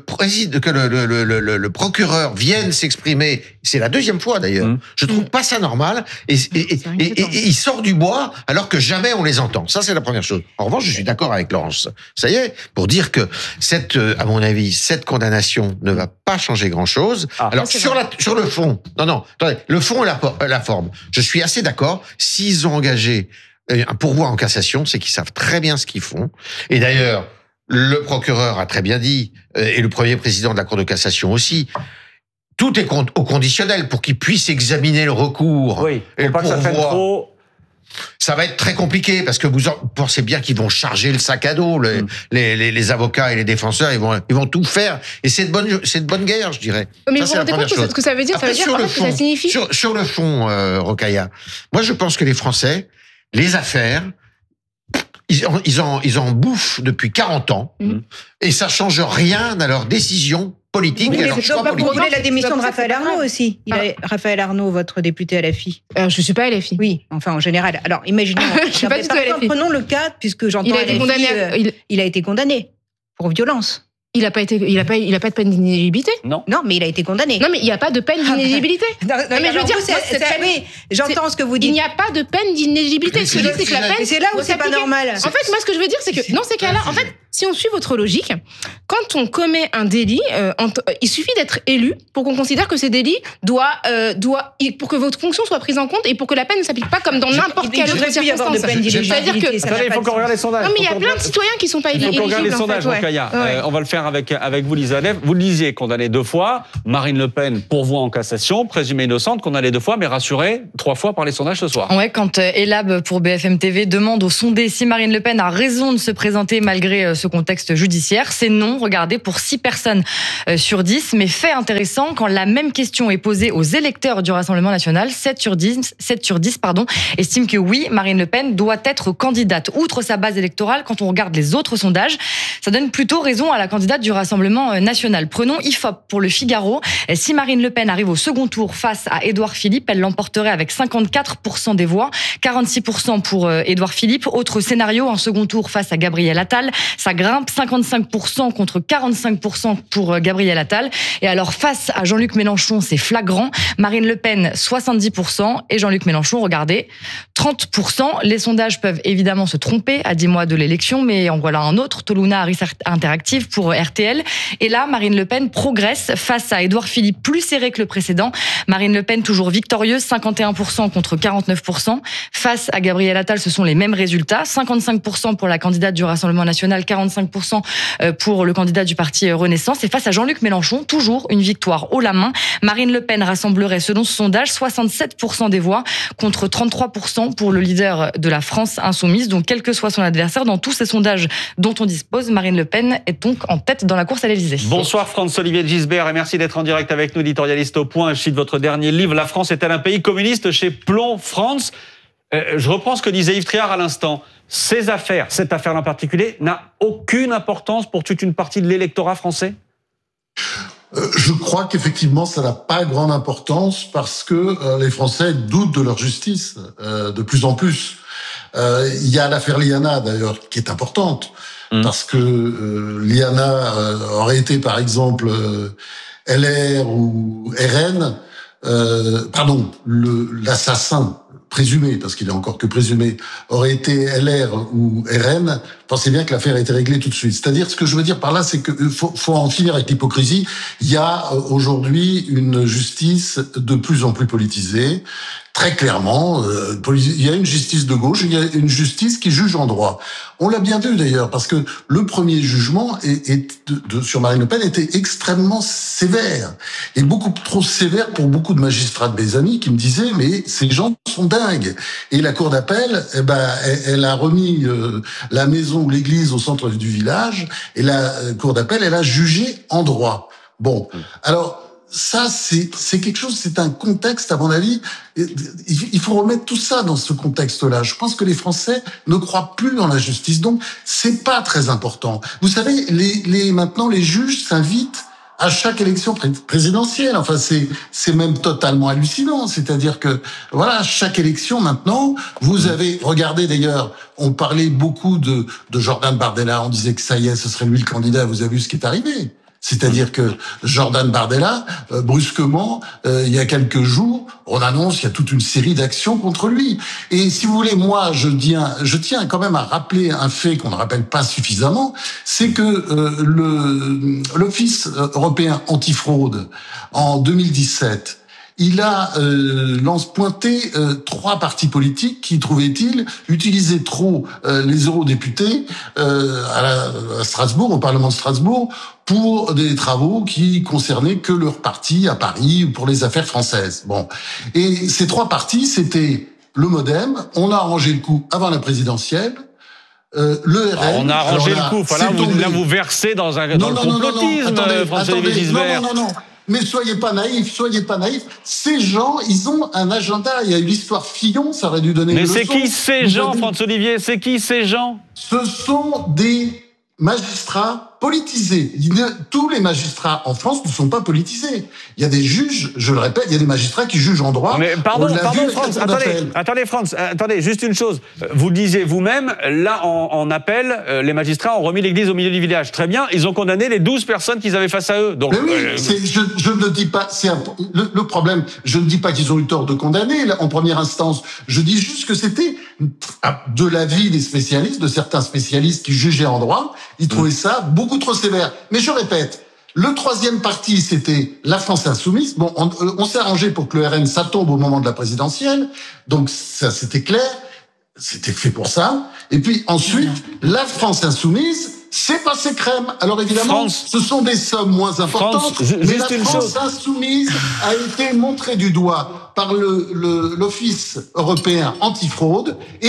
procureur vienne s'exprimer, c'est la deuxième fois d'ailleurs. Je trouve pas ça normal. Et il sort du bois alors que jamais on les entend. Ça, c'est la première chose. En revanche, je suis d'accord avec Laurence. Ça y est, pour dire que à mon avis, cette condamnation ne va pas changer grand-chose. Alors sur le fond, attendez, le fond et la forme. Je suis assez d'accord. S'ils ont engagé un pourvoi en cassation, c'est qu'ils savent très bien ce qu'ils font. Et d'ailleurs, le procureur a très bien dit, et le premier président de la Cour de cassation aussi, tout est au conditionnel pour qu'ils puissent examiner le recours. Oui, et le pas que ça fait trop. Ça va être très compliqué parce que vous pensez bien qu'ils vont charger le sac à dos, les avocats et les défenseurs, ils vont tout faire. Et c'est de bonne guerre, je dirais. Mais vous vous rendez compte ce que ça veut dire? Après, ça veut dire en fait, que ça signifie. Sur le fond, Rokhaya, moi je pense que les Français, les affaires, ils en bouffent depuis 40 ans et ça change rien à leurs décisions politiques. Vous voulez la démission de Raphaël Arnaud aussi. Raphaël Arnaud, votre député à LFI. Je suis pas à LFI. Oui, enfin en général. Alors imaginons. Je suis pas du tout à LFI. Prenons le cas, puisque j'entends il a été condamné pour violence. Il a pas de peine d'inéligibilité. Non, mais il a été condamné. Non, mais il n'y a pas de peine d'inéligibilité. mais je veux dire, j'entends ce que vous dites. Il n'y a pas de peine d'inéligibilité. Ce que je dis, c'est que la peine. C'est là où c'est pas normal. En fait, moi, ce que je veux dire, c'est que dans ces cas-là, en fait, si on suit votre logique, quand on commet un délit, il suffit d'être élu pour qu'on considère que ce délit pour que votre fonction soit prise en compte et pour que la peine ne s'applique pas comme dans n'importe quelle autre circonstance. C'est-à-dire que il faut qu'on regarde les sondages. Non, mais il y a plein de citoyens qui sont pas éligibles. Il faut qu'on regarde les sondages, Rokhaya. On va le faire avec vous, Lisa Lev. Vous le disiez, condamné 2 fois. Marine Le Pen, pourvoi en cassation, présumée innocente, condamnée 2 fois, mais rassurée 3 fois par les sondages ce soir. Ouais, quand Elab pour BFM TV demande aux sondés si Marine Le Pen a raison de se présenter malgré ce contexte judiciaire, c'est non, regardez, pour 6 personnes sur 10. Mais fait intéressant, quand la même question est posée aux électeurs du Rassemblement national, 7 sur 10 estiment que oui, Marine Le Pen doit être candidate. Outre sa base électorale, quand on regarde les autres sondages, ça donne plutôt raison à la candidature candidate du Rassemblement national. Prenons IFOP pour le Figaro. Si Marine Le Pen arrive au second tour face à Édouard Philippe, elle l'emporterait avec 54% des voix, 46% pour Édouard Philippe. Autre scénario, un second tour face à Gabriel Attal, ça grimpe 55% contre 45% pour Gabriel Attal. Et alors face à Jean-Luc Mélenchon, c'est flagrant. Marine Le Pen 70% et Jean-Luc Mélenchon, regardez, 30%. Les sondages peuvent évidemment se tromper à 10 mois de l'élection, mais en voilà un autre, Toluna Harris Interactive pour RTL. Et là, Marine Le Pen progresse face à Édouard Philippe, plus serré que le précédent. Marine Le Pen toujours victorieuse, 51% contre 49%. Face à Gabriel Attal, ce sont les mêmes résultats, 55% pour la candidate du Rassemblement national, 45% pour le candidat du parti Renaissance. Et face à Jean-Luc Mélenchon, toujours une victoire haut la main. Marine Le Pen rassemblerait, selon ce sondage, 67% des voix contre 33% pour le leader de la France insoumise. Donc, quel que soit son adversaire, dans tous ces sondages dont on dispose, Marine Le Pen est donc en tête dans la course à l'Élysée. Bonsoir Franz-Olivier Gisbert et merci d'être en direct avec nous, éditorialiste au Point. Je cite votre dernier livre, La France est-elle un pays communiste, chez Plomb France. Je reprends ce que disait Yves Triard à l'instant. Ces affaires, cette affaire en particulier, n'a aucune importance pour toute une partie de l'électorat français ? Je crois qu'effectivement, ça n'a pas grande importance parce que les Français doutent de leur justice de plus en plus. Il y a l'affaire Liana, d'ailleurs, qui est importante, parce que Liana aurait été, par exemple, LR ou RN, l'assassin présumé, parce qu'il est encore que présumé, aurait été LR ou RN, pensez bien que l'affaire a été réglée tout de suite. C'est-à-dire, ce que je veux dire par là, c'est que faut en finir avec l'hypocrisie. Il y a aujourd'hui une justice de plus en plus politisée. Très clairement, il y a une justice de gauche, il y a une justice qui juge en droit. On l'a bien vu d'ailleurs, parce que le premier jugement sur Marine Le Pen était extrêmement sévère, et beaucoup trop sévère pour beaucoup de magistrats de mes amis qui me disaient « mais ces gens sont dingues ». Et la cour d'appel, elle a remis la maison ou l'église au centre du village, et la cour d'appel, elle a jugé en droit. Bon, alors... ça, c'est quelque chose, c'est un contexte, à mon avis. Il faut remettre tout ça dans ce contexte-là. Je pense que les Français ne croient plus en la justice, donc c'est pas très important. Vous savez, maintenant, les juges s'invitent à chaque élection présidentielle. Enfin, c'est même totalement hallucinant. C'est-à-dire que, voilà, chaque élection, maintenant, vous avez, regardez d'ailleurs, on parlait beaucoup de Jordan Bardella, on disait que ça y est, ce serait lui le candidat, vous avez vu ce qui est arrivé. C'est-à-dire que Jordan Bardella, brusquement, il y a quelques jours, on annonce qu'il y a toute une série d'actions contre lui. Et si vous voulez, moi, je tiens quand même à rappeler un fait qu'on ne rappelle pas suffisamment, c'est que l'Office européen antifraude, en 2017, il a pointé 3 partis politiques qui, trouvait-il, utilisaient trop les eurodéputés à Strasbourg, au Parlement de Strasbourg, pour des travaux qui concernaient que leur parti à Paris ou pour les affaires françaises. Bon. Et ces 3 partis, c'était le MoDem, on a arrangé le coup avant la présidentielle, le RN... On a arrangé le coup, là vous versez dans le complotisme, François-Olivier Gisbert. Non. Mais soyez pas naïfs. Ces gens, ils ont un agenda. Il y a eu l'histoire Fillon, ça aurait dû donner une leçon. Mais c'est qui ces gens, François-Olivier ? C'est qui ces gens ? Ce sont des magistrats politisés. Tous les magistrats en France ne sont pas politisés. Il y a des juges, je le répète, il y a des magistrats qui jugent en droit. Mais pardon, Franz, attendez, juste une chose. Vous le disiez vous-même, là, en appel, les magistrats ont remis l'église au milieu du village. Très bien, ils ont condamné les 12 personnes qu'ils avaient face à eux. Donc, mais oui, je ne dis pas, le problème, je ne dis pas qu'ils ont eu tort de condamner en première instance. Je dis juste que c'était de l'avis des spécialistes, de certains spécialistes qui jugeaient en droit, ils trouvaient ça beaucoup trop sévère. Mais je répète, le 3e parti, c'était la France insoumise. Bon, on s'est arrangé pour que le RN, ça tombe au moment de la présidentielle. Donc, ça, c'était clair. C'était fait pour ça. Et puis, ensuite, la France insoumise, c'est passé crème. Alors, évidemment, ce sont des sommes moins importantes. Mais la France insoumise a été montrée du doigt par l'Office européen antifraude et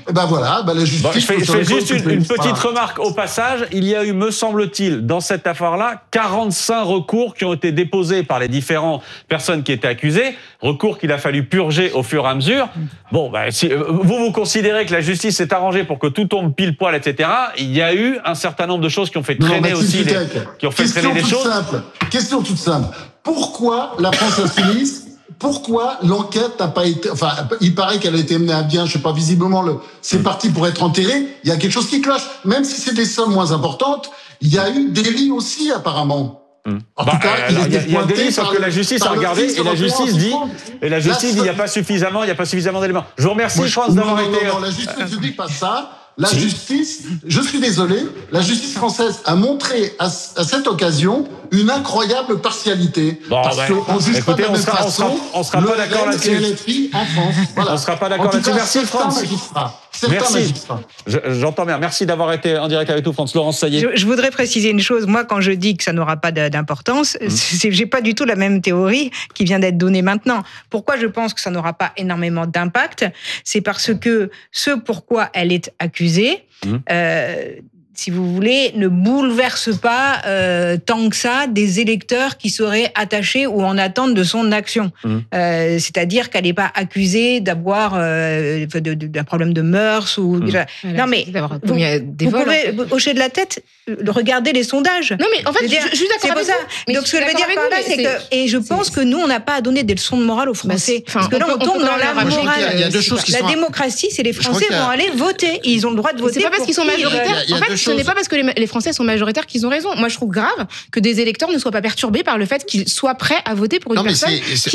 Et ben voilà, la justice... Bon, je fais juste une petite remarque au passage. Il y a eu, me semble-t-il, dans cette affaire-là, 45 recours qui ont été déposés par les différentes personnes qui étaient accusées, recours qu'il a fallu purger au fur et à mesure. Bon, si vous considérez que la justice s'est arrangée pour que tout tombe pile poil, etc., il y a eu un certain nombre de choses qui ont fait traîner les choses. Question toute simple. Pourquoi la France insoumise, pourquoi l'enquête n'a pas été... Enfin, il paraît qu'elle a été menée à bien, je sais pas, visiblement, c'est parti pour être enterré. Il y a quelque chose qui cloche. Même si c'est des sommes moins importantes, il y a eu délit aussi, apparemment. En tout cas, il y a délit, sauf que la justice a regardé et la justice dit il n'y a pas suffisamment d'éléments. Je vous remercie, France, d'avoir été... Non, la justice ne dit pas ça. La justice, je suis désolé, la justice française a montré à cette occasion une incroyable partialité. Parce qu'on juge pas de la même façon. On sera pas d'accord là-dessus. En France. Voilà. On sera pas d'accord là-dessus. Merci, France. Merci. J'entends bien. Merci d'avoir été en direct avec nous, France. Laurence Saillet. Je voudrais préciser une chose. Moi, quand je dis que ça n'aura pas d'importance, j'ai pas du tout la même théorie qui vient d'être donnée maintenant. Pourquoi je pense que ça n'aura pas énormément d'impact? C'est parce que ce pourquoi elle est accusée, si vous voulez, ne bouleverse pas tant que ça des électeurs qui seraient attachés ou en attente de son action. C'est-à-dire qu'elle n'est pas accusée d'avoir d'un problème de mœurs ou... Non mais, vous pouvez hocher de la tête, regarder les sondages. Non mais en fait, je suis d'accord avec vous. Donc ce que je veux dire par là, c'est que... Et je pense que nous, on n'a pas à donner des leçons de morale aux Français. Parce que là, on tombe dans la morale. Il y a deux choses qui sont... La démocratie, c'est les Français vont aller voter. Ils ont le droit de voter. C'est pas parce qu'ils sont majoritaires. En fait, ce n'est pas parce que les Français sont majoritaires qu'ils ont raison. Moi, je trouve grave que des électeurs ne soient pas perturbés par le fait qu'ils soient prêts à voter pour une personne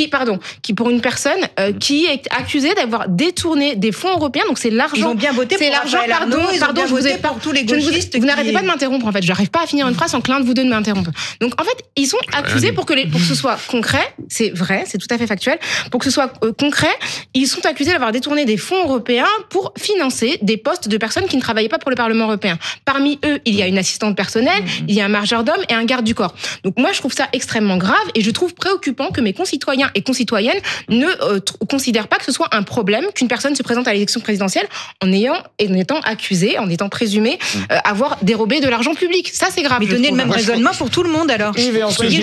qui est accusée d'avoir détourné des fonds européens. Donc c'est l'argent. Ils ont bien voté pour Raphaël Arnaud. Pardon, je vous ai pour tous les gauchistes. Vous n'arrêtez pas de m'interrompre. En fait, j'arrive pas à finir une phrase sans que l'un de vous deux ne m'interrompe. Donc en fait, ils sont accusés pour que ce soit concret. C'est vrai, c'est tout à fait factuel. Pour que ce soit concret, ils sont accusés d'avoir détourné des fonds européens pour financer des postes de personnes qui ne travaillaient pas pour le Parlement européen. Parmi eux, il y a une assistante personnelle, il y a un majordome et un garde du corps. Donc moi, je trouve ça extrêmement grave et je trouve préoccupant que mes concitoyens et concitoyennes ne considèrent pas que ce soit un problème qu'une personne se présente à l'élection présidentielle en étant accusée, en étant présumée avoir dérobé de l'argent public. Ça, c'est grave. Mais donnez le même raisonnement pour tout le monde, alors. Ce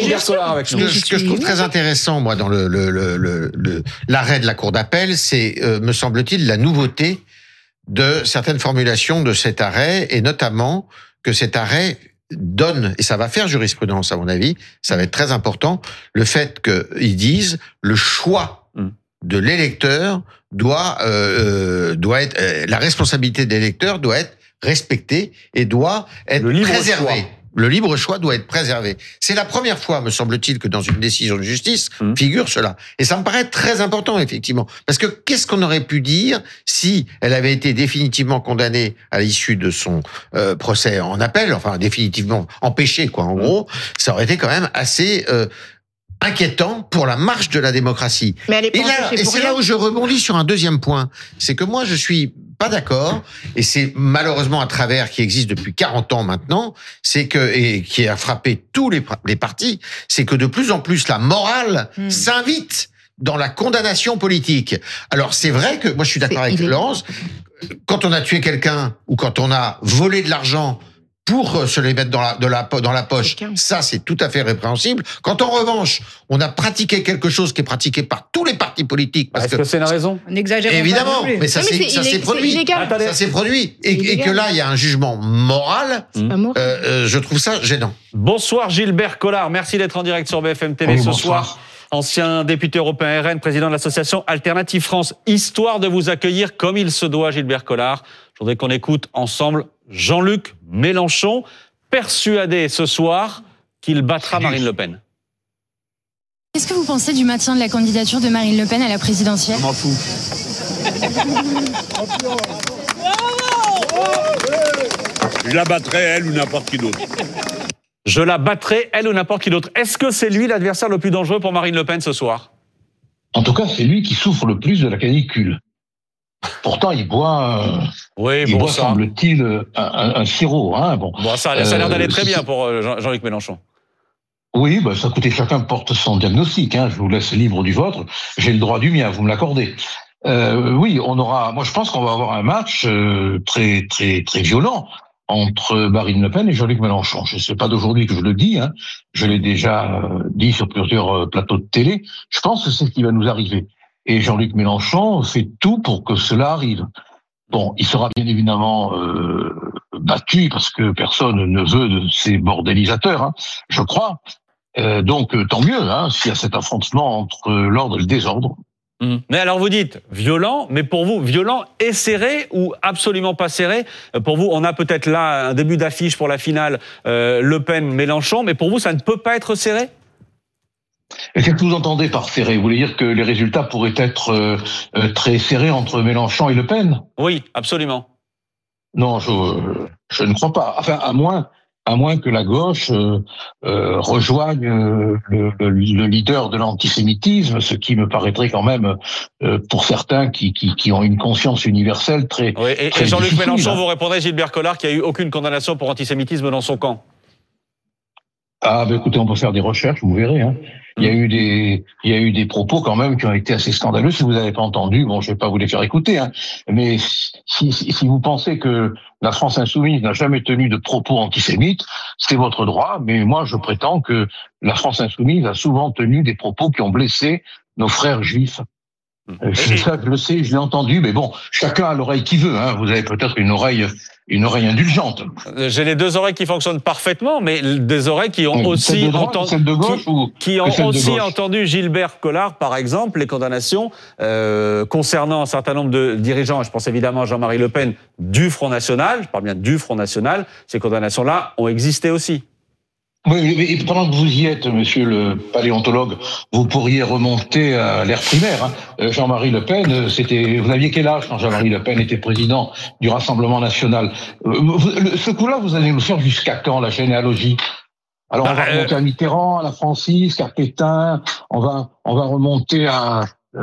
que je trouve très intéressant, moi, dans l'arrêt de la Cour d'appel, c'est, me semble-t-il, la nouveauté de certaines formulations de cet arrêt, et notamment que cet arrêt donne, et ça va faire jurisprudence à mon avis, ça va être très important, le fait qu'ils disent le choix de l'électeur doit être, la responsabilité de l'électeur doit être respectée et doit être préservée. Le libre choix doit être préservé. C'est la première fois, me semble-t-il, que dans une décision de justice figure cela. Et ça me paraît très important, effectivement. Parce que qu'est-ce qu'on aurait pu dire si elle avait été définitivement condamnée à l'issue de son procès en appel, enfin définitivement empêchée, quoi, en gros, ça aurait été quand même assez... inquiétant pour la marche de la démocratie. Mais et c'est là où je rebondis sur un deuxième point. C'est que moi, je suis pas d'accord, et c'est malheureusement un travers qui existe depuis 40 ans maintenant, et qui a frappé tous les partis, c'est que de plus en plus la morale s'invite dans la condamnation politique. Alors c'est vrai que, moi je suis d'accord avec Laurence, quand on a tué quelqu'un, ou quand on a volé de l'argent pour se les mettre dans la poche, ça c'est tout à fait répréhensible. Quand en revanche, on a pratiqué quelque chose qui est pratiqué par tous les partis politiques, parce que c'est la raison. N'exagérons pas. Évidemment, mais ça s'est produit. Ça s'est produit. Et que là, il y a un jugement moral. Je trouve ça gênant. Bonsoir Gilbert Collard, merci d'être en direct sur BFM TV ce soir. Ancien député européen RN, président de l'association Alternative France. Histoire de vous accueillir comme il se doit, Gilbert Collard, je voudrais qu'on écoute ensemble Jean-Luc Mélenchon, persuadé ce soir qu'il battra Marine Le Pen. Qu'est-ce que vous pensez du maintien de la candidature de Marine Le Pen à la présidentielle ? Je m'en fous. Je la battrai, elle ou n'importe qui d'autre. Je la battrai, elle ou n'importe qui d'autre. Est-ce que c'est lui l'adversaire le plus dangereux pour Marine Le Pen ce soir ? En tout cas, c'est lui qui souffre le plus de la canicule. Pourtant, il boit, semble-t-il, un sirop. Hein, bon, ça a l'air d'aller très bien pour Jean-Luc Mélenchon. Oui, ça coûtait, chacun porte son diagnostic. Hein, je vous laisse libre du vôtre. J'ai le droit du mien, vous me l'accordez. Oui, on aura. Moi, je pense qu'on va avoir un match très très très violent entre Marine Le Pen et Jean-Luc Mélenchon. Je sais pas d'aujourd'hui que je le dis, hein. Je l'ai déjà dit sur plusieurs plateaux de télé. Je pense que c'est ce qui va nous arriver. Et Jean-Luc Mélenchon fait tout pour que cela arrive. Bon, il sera bien évidemment battu parce que personne ne veut de ces bordélisateurs, hein, je crois. Donc tant mieux, hein, s'il y a cet affrontement entre l'ordre et le désordre. Mais alors vous dites violent, mais pour vous, violent et serré ou absolument pas serré? Pour vous, on a peut-être là un début d'affiche pour la finale Le Pen-Mélenchon, mais pour vous, ça ne peut pas être serré? Et qu'est-ce que vous entendez par serré? Vous voulez dire que les résultats pourraient être très serrés entre Mélenchon et Le Pen? Oui, absolument. Non, je ne crois pas. Enfin, à moins que la gauche rejoigne le leader de l'antisémitisme, ce qui me paraîtrait quand même, pour certains qui ont une conscience universelle très... Oui, et Jean-Luc Mélenchon, vous répondrez, Gilbert Collard, qu'il n'y a eu aucune condamnation pour antisémitisme dans son camp. Ah, ben écoutez, on peut faire des recherches, vous verrez. Hein. Il y a eu des propos quand même qui ont été assez scandaleux. Si vous n'avez pas entendu, bon, je vais pas vous les faire écouter. Hein. Mais si vous pensez que la France insoumise n'a jamais tenu de propos antisémites, c'est votre droit. Mais moi, je prétends que la France insoumise a souvent tenu des propos qui ont blessé nos frères juifs. C'est ça que je le sais, je l'ai entendu, mais bon, chacun a l'oreille qui veut. Hein. Vous avez peut-être une oreille indulgente. J'ai les deux oreilles qui fonctionnent parfaitement, mais des oreilles qui ont aussi entendu Gilbert Collard, par exemple, les condamnations concernant un certain nombre de dirigeants. Je pense évidemment à Jean-Marie Le Pen du Front National. Je parle bien du Front National. Ces condamnations-là ont existé aussi. Oui, mais pendant que vous y êtes, monsieur le paléontologue, vous pourriez remonter à l'ère primaire. Hein. Jean-Marie Le Pen, vous aviez quel âge quand Jean-Marie Le Pen était président du Rassemblement National? Ce coup-là, vous allez nous faire jusqu'à quand, la généalogie? Alors, on va remonter à Mitterrand, à la Francisque, à Pétain, on va remonter à...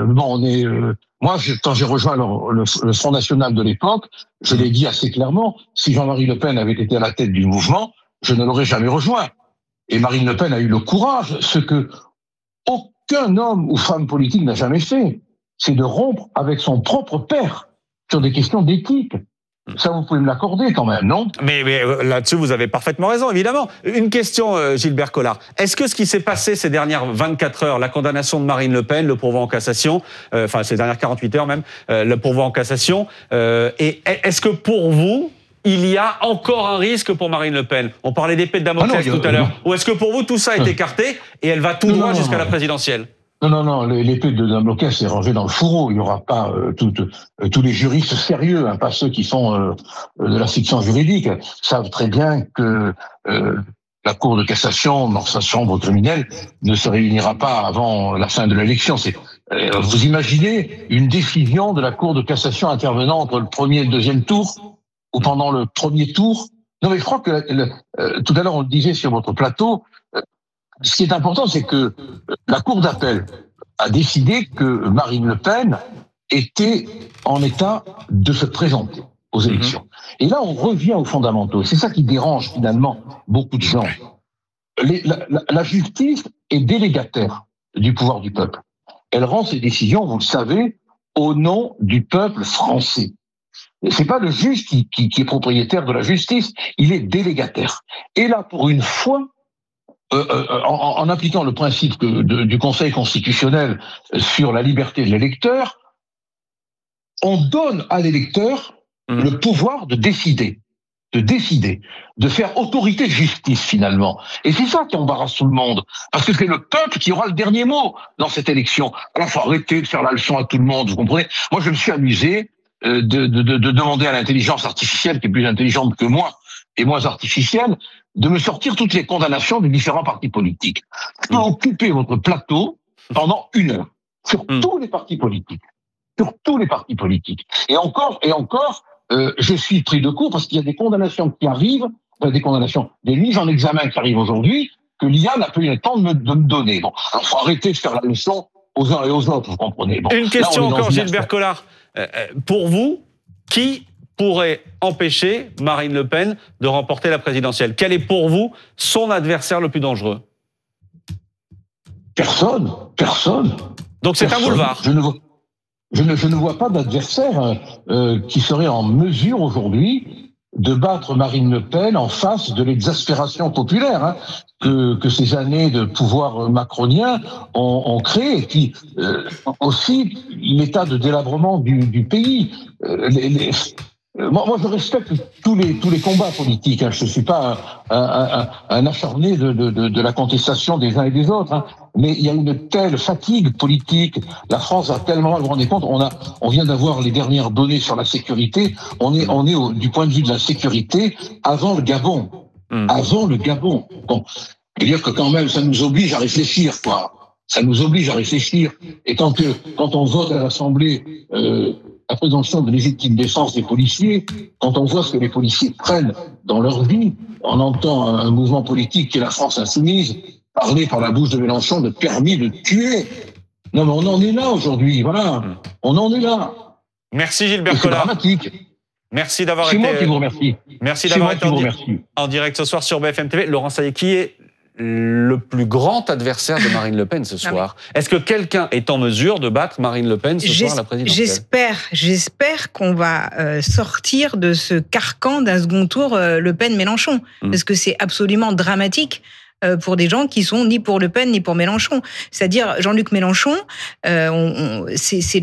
Moi, quand j'ai rejoint le Front National de l'époque, je l'ai dit assez clairement, si Jean-Marie Le Pen avait été à la tête du mouvement, je ne l'aurais jamais rejoint. Et Marine Le Pen a eu le courage, ce que aucun homme ou femme politique n'a jamais fait, c'est de rompre avec son propre père sur des questions d'éthique. Ça, vous pouvez me l'accorder quand même, non? Mais là-dessus, vous avez parfaitement raison, évidemment. Une question, Gilbert Collard. Est-ce que ce qui s'est passé ces dernières 24 heures, la condamnation de Marine Le Pen, le pourvoi en cassation, ces dernières 48 heures même, le pourvoi en cassation, et est-ce que pour vous, il y a encore un risque pour Marine Le Pen? On parlait d'épée de Damoclès tout à l'heure. Ou est-ce que pour vous, tout ça est écarté et elle va tout droit jusqu'à la présidentielle? Non, l'épée de Damoclès est rangée dans le fourreau. Il n'y aura pas tous les juristes sérieux, hein, pas ceux qui font de la fiction juridique, savent très bien que la Cour de cassation, dans sa chambre criminelle, ne se réunira pas avant la fin de l'élection. Vous imaginez une décision de la Cour de cassation intervenant entre le premier et le deuxième tour? Ou pendant le premier tour? Non, mais je crois que tout à l'heure on le disait sur votre plateau, ce qui est important, c'est que la Cour d'appel a décidé que Marine Le Pen était en état de se présenter aux élections. Et là, on revient aux fondamentaux. C'est ça qui dérange finalement beaucoup de gens. La justice est délégataire du pouvoir du peuple. Elle rend ses décisions, vous le savez, au nom du peuple français. C'est pas le juge qui est propriétaire de la justice, il est délégataire. Et là, pour une fois, en appliquant le principe du Conseil constitutionnel sur la liberté de l'électeur, on donne à l'électeur le pouvoir de décider, de faire autorité de justice finalement. Et c'est ça qui embarrasse tout le monde, parce que c'est le peuple qui aura le dernier mot dans cette élection. Alors, faut arrêter de faire la leçon à tout le monde, vous comprenez? Moi, je me suis amusé de demander à l'intelligence artificielle, qui est plus intelligente que moi et moins artificielle, de me sortir toutes les condamnations des différents partis politiques. Je peux occuper votre plateau pendant 1 heure sur tous les partis politiques. Sur tous les partis politiques. Et encore, je suis pris de court parce qu'il y a des condamnations qui arrivent, des mises en examen qui arrivent aujourd'hui, que l'IA n'a pas eu le temps de me donner. Bon, alors faut arrêter de faire la leçon aux uns et aux autres, vous comprenez. Bon, une question encore, Gilbert Collard. Pour vous, qui pourrait empêcher Marine Le Pen de remporter la présidentielle? Quel est pour vous son adversaire le plus dangereux? Personne. Donc c'est un boulevard. je ne vois pas d'adversaire qui serait en mesure aujourd'hui de battre Marine Le Pen en face de l'exaspération populaire que ces années de pouvoir macronien ont créé, et puis aussi l'état de délabrement du pays. Moi, je respecte tous les combats politiques. Je ne suis pas un acharné de la contestation des uns et des autres. Mais il y a une telle fatigue politique. La France a tellement, vous vous rendez compte, on vient d'avoir les dernières données sur la sécurité. On est du point de vue de la sécurité avant le Gabon. Avant le Gabon. Bon, c'est-à-dire que quand même, ça nous oblige à réfléchir, quoi. Ça nous oblige à réfléchir. Et quand on vote à l'Assemblée la présomption de légitime défense des policiers, quand on voit ce que les policiers prennent dans leur vie, on entend un mouvement politique qui est la France insoumise parler par la bouche de Mélenchon de permis de tuer. Non, mais on en est là aujourd'hui, voilà. On en est là. Merci Gilbert Collard. C'est dramatique. Merci d'avoir été... C'est moi qui vous remercie. Merci d'avoir été en direct ce soir sur BFM TV. Laurent Saillet, qui est le plus grand adversaire de Marine Le Pen ce soir? Est-ce que quelqu'un est en mesure de battre Marine Le Pen ce soir à la présidentielle? J'espère qu'on va sortir de ce carcan d'un second tour Le Pen-Mélenchon, parce que c'est absolument dramatique pour des gens qui sont ni pour Le Pen ni pour Mélenchon. C'est-à-dire Jean-Luc Mélenchon, je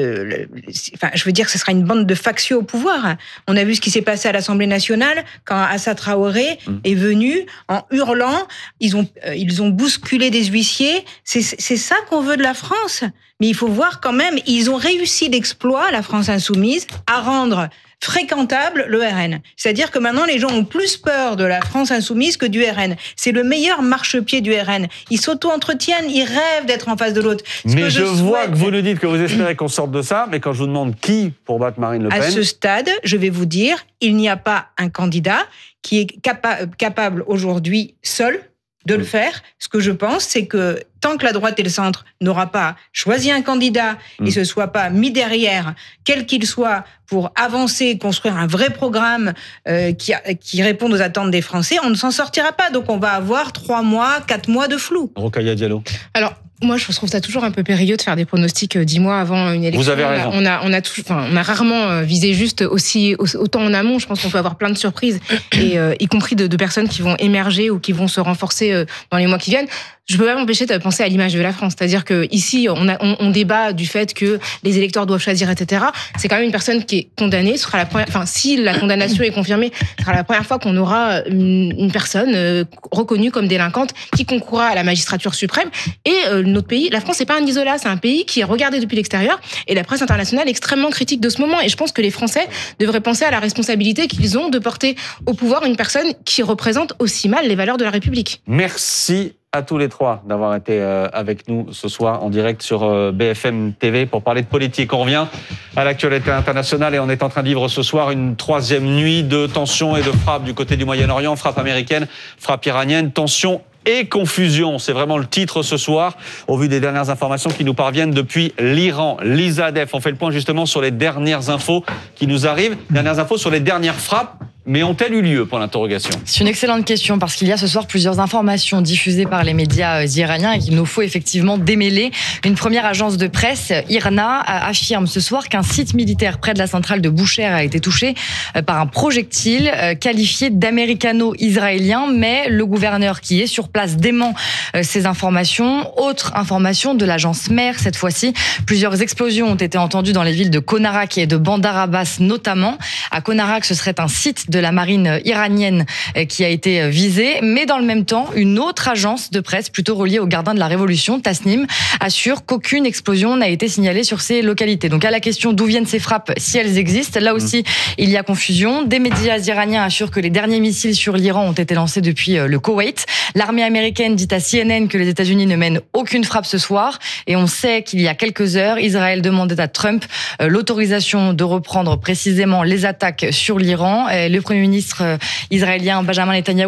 veux dire que ce sera une bande de factieux au pouvoir. On a vu ce qui s'est passé à l'Assemblée nationale quand Assa Traoré est venu en hurlant. Ils ont bousculé des huissiers. C'est ça qu'on veut de la France. Mais il faut voir quand même, ils ont réussi l'exploit, la France insoumise, à rendre fréquentable le RN. C'est-à-dire que maintenant, les gens ont plus peur de la France insoumise que du RN. C'est le meilleur marchepied du RN. Ils s'auto-entretiennent, ils rêvent d'être en face de l'autre. Mais je vois que vous nous dites que vous espérez qu'on sorte de ça, mais quand je vous demande qui pour battre Marine Le Pen... À ce stade, je vais vous dire, il n'y a pas un candidat qui est capable aujourd'hui, seul, de le faire. Ce que je pense, c'est que tant que la droite et le centre n'aura pas choisi un candidat et se soit pas mis derrière, quel qu'il soit, pour avancer, construire un vrai programme qui réponde aux attentes des Français, on ne s'en sortira pas. Donc on va avoir 3 mois, 4 mois de flou. Rokhaya Diallo. Alors, moi, je trouve ça toujours un peu périlleux de faire des pronostics 10 mois avant une élection. Vous avez raison. On a rarement visé juste autant en amont. Je pense qu'on peut avoir plein de surprises, et y compris de personnes qui vont émerger ou qui vont se renforcer dans les mois qui viennent. Je peux pas m'empêcher de penser à l'image de la France. C'est-à-dire que ici, on débat du fait que les électeurs doivent choisir, etc. C'est quand même une personne qui est condamnée. Ce sera la première, si la condamnation est confirmée, ce sera la première fois qu'on aura une personne reconnue comme délinquante qui concourra à la magistrature suprême. Et notre pays, la France, c'est pas un isolat, c'est un pays qui est regardé depuis l'extérieur. Et la presse internationale est extrêmement critique de ce moment. Et je pense que les Français devraient penser à la responsabilité qu'ils ont de porter au pouvoir une personne qui représente aussi mal les valeurs de la République. Merci à tous les trois d'avoir été avec nous ce soir en direct sur BFM TV pour parler de politique. On revient à l'actualité internationale et on est en train de vivre ce soir une 3e nuit de tensions et de frappes du côté du Moyen-Orient, frappe américaine, frappe iranienne, tensions et confusion. C'est vraiment le titre ce soir, au vu des dernières informations qui nous parviennent depuis l'Iran. Lisa Adef, on fait le point justement sur les dernières infos qui nous arrivent, dernières infos sur les dernières frappes. Mais ont-elles eu lieu, pour l'interrogation? C'est une excellente question, parce qu'il y a ce soir plusieurs informations diffusées par les médias iraniens et qu'il nous faut effectivement démêler. Une première agence de presse, IRNA, affirme ce soir qu'un site militaire près de la centrale de Boucher a été touché par un projectile qualifié d'américano-israélien, mais le gouverneur qui est sur place dément ces informations. Autre information de l'agence MER, cette fois-ci, plusieurs explosions ont été entendues dans les villes de Konarak et de Bandar Abbas notamment. À Konarak, ce serait un site de la marine iranienne qui a été visée, mais dans le même temps, une autre agence de presse plutôt reliée aux gardiens de la Révolution, Tasnim, assure qu'aucune explosion n'a été signalée sur ces localités. Donc à la question d'où viennent ces frappes, si elles existent, là aussi il y a confusion. Des médias iraniens assurent que les derniers missiles sur l'Iran ont été lancés depuis le Koweït. L'armée américaine dit à CNN que les États-Unis ne mènent aucune frappe ce soir, et on sait qu'il y a quelques heures, Israël demandait à Trump l'autorisation de reprendre précisément les attaques sur l'Iran. Le Premier ministre israélien Benjamin Netanyahou et le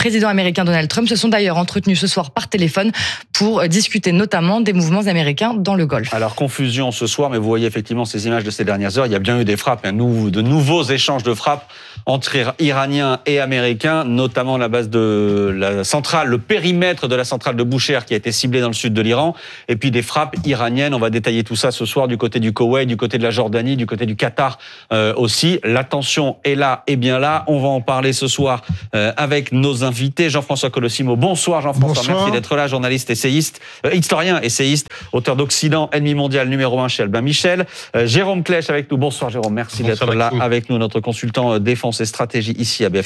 président américain Donald Trump se sont d'ailleurs entretenus ce soir par téléphone pour discuter notamment des mouvements américains dans le Golfe. Alors, confusion ce soir, mais vous voyez effectivement ces images de ces dernières heures. Il y a bien eu des frappes, de nouveaux échanges de frappes entre Iraniens et Américains, notamment la base de la centrale, le périmètre de la centrale de Boucher qui a été ciblé dans le sud de l'Iran, et puis des frappes iraniennes. On va détailler tout ça ce soir du côté du Koweït, du côté de la Jordanie, du côté du Qatar aussi. La tension est là et bien là. On va en parler ce soir avec nos invités. Jean-François Colossimo, bonsoir Jean-François, bonsoir. Merci d'être là, journaliste, historien, essayiste, auteur d'Occident, ennemi mondial numéro 1 chez Albin Michel. Jérôme Klech avec nous, bonsoir Jérôme, merci d'être là avec nous, notre consultant défense et stratégie ici à BFM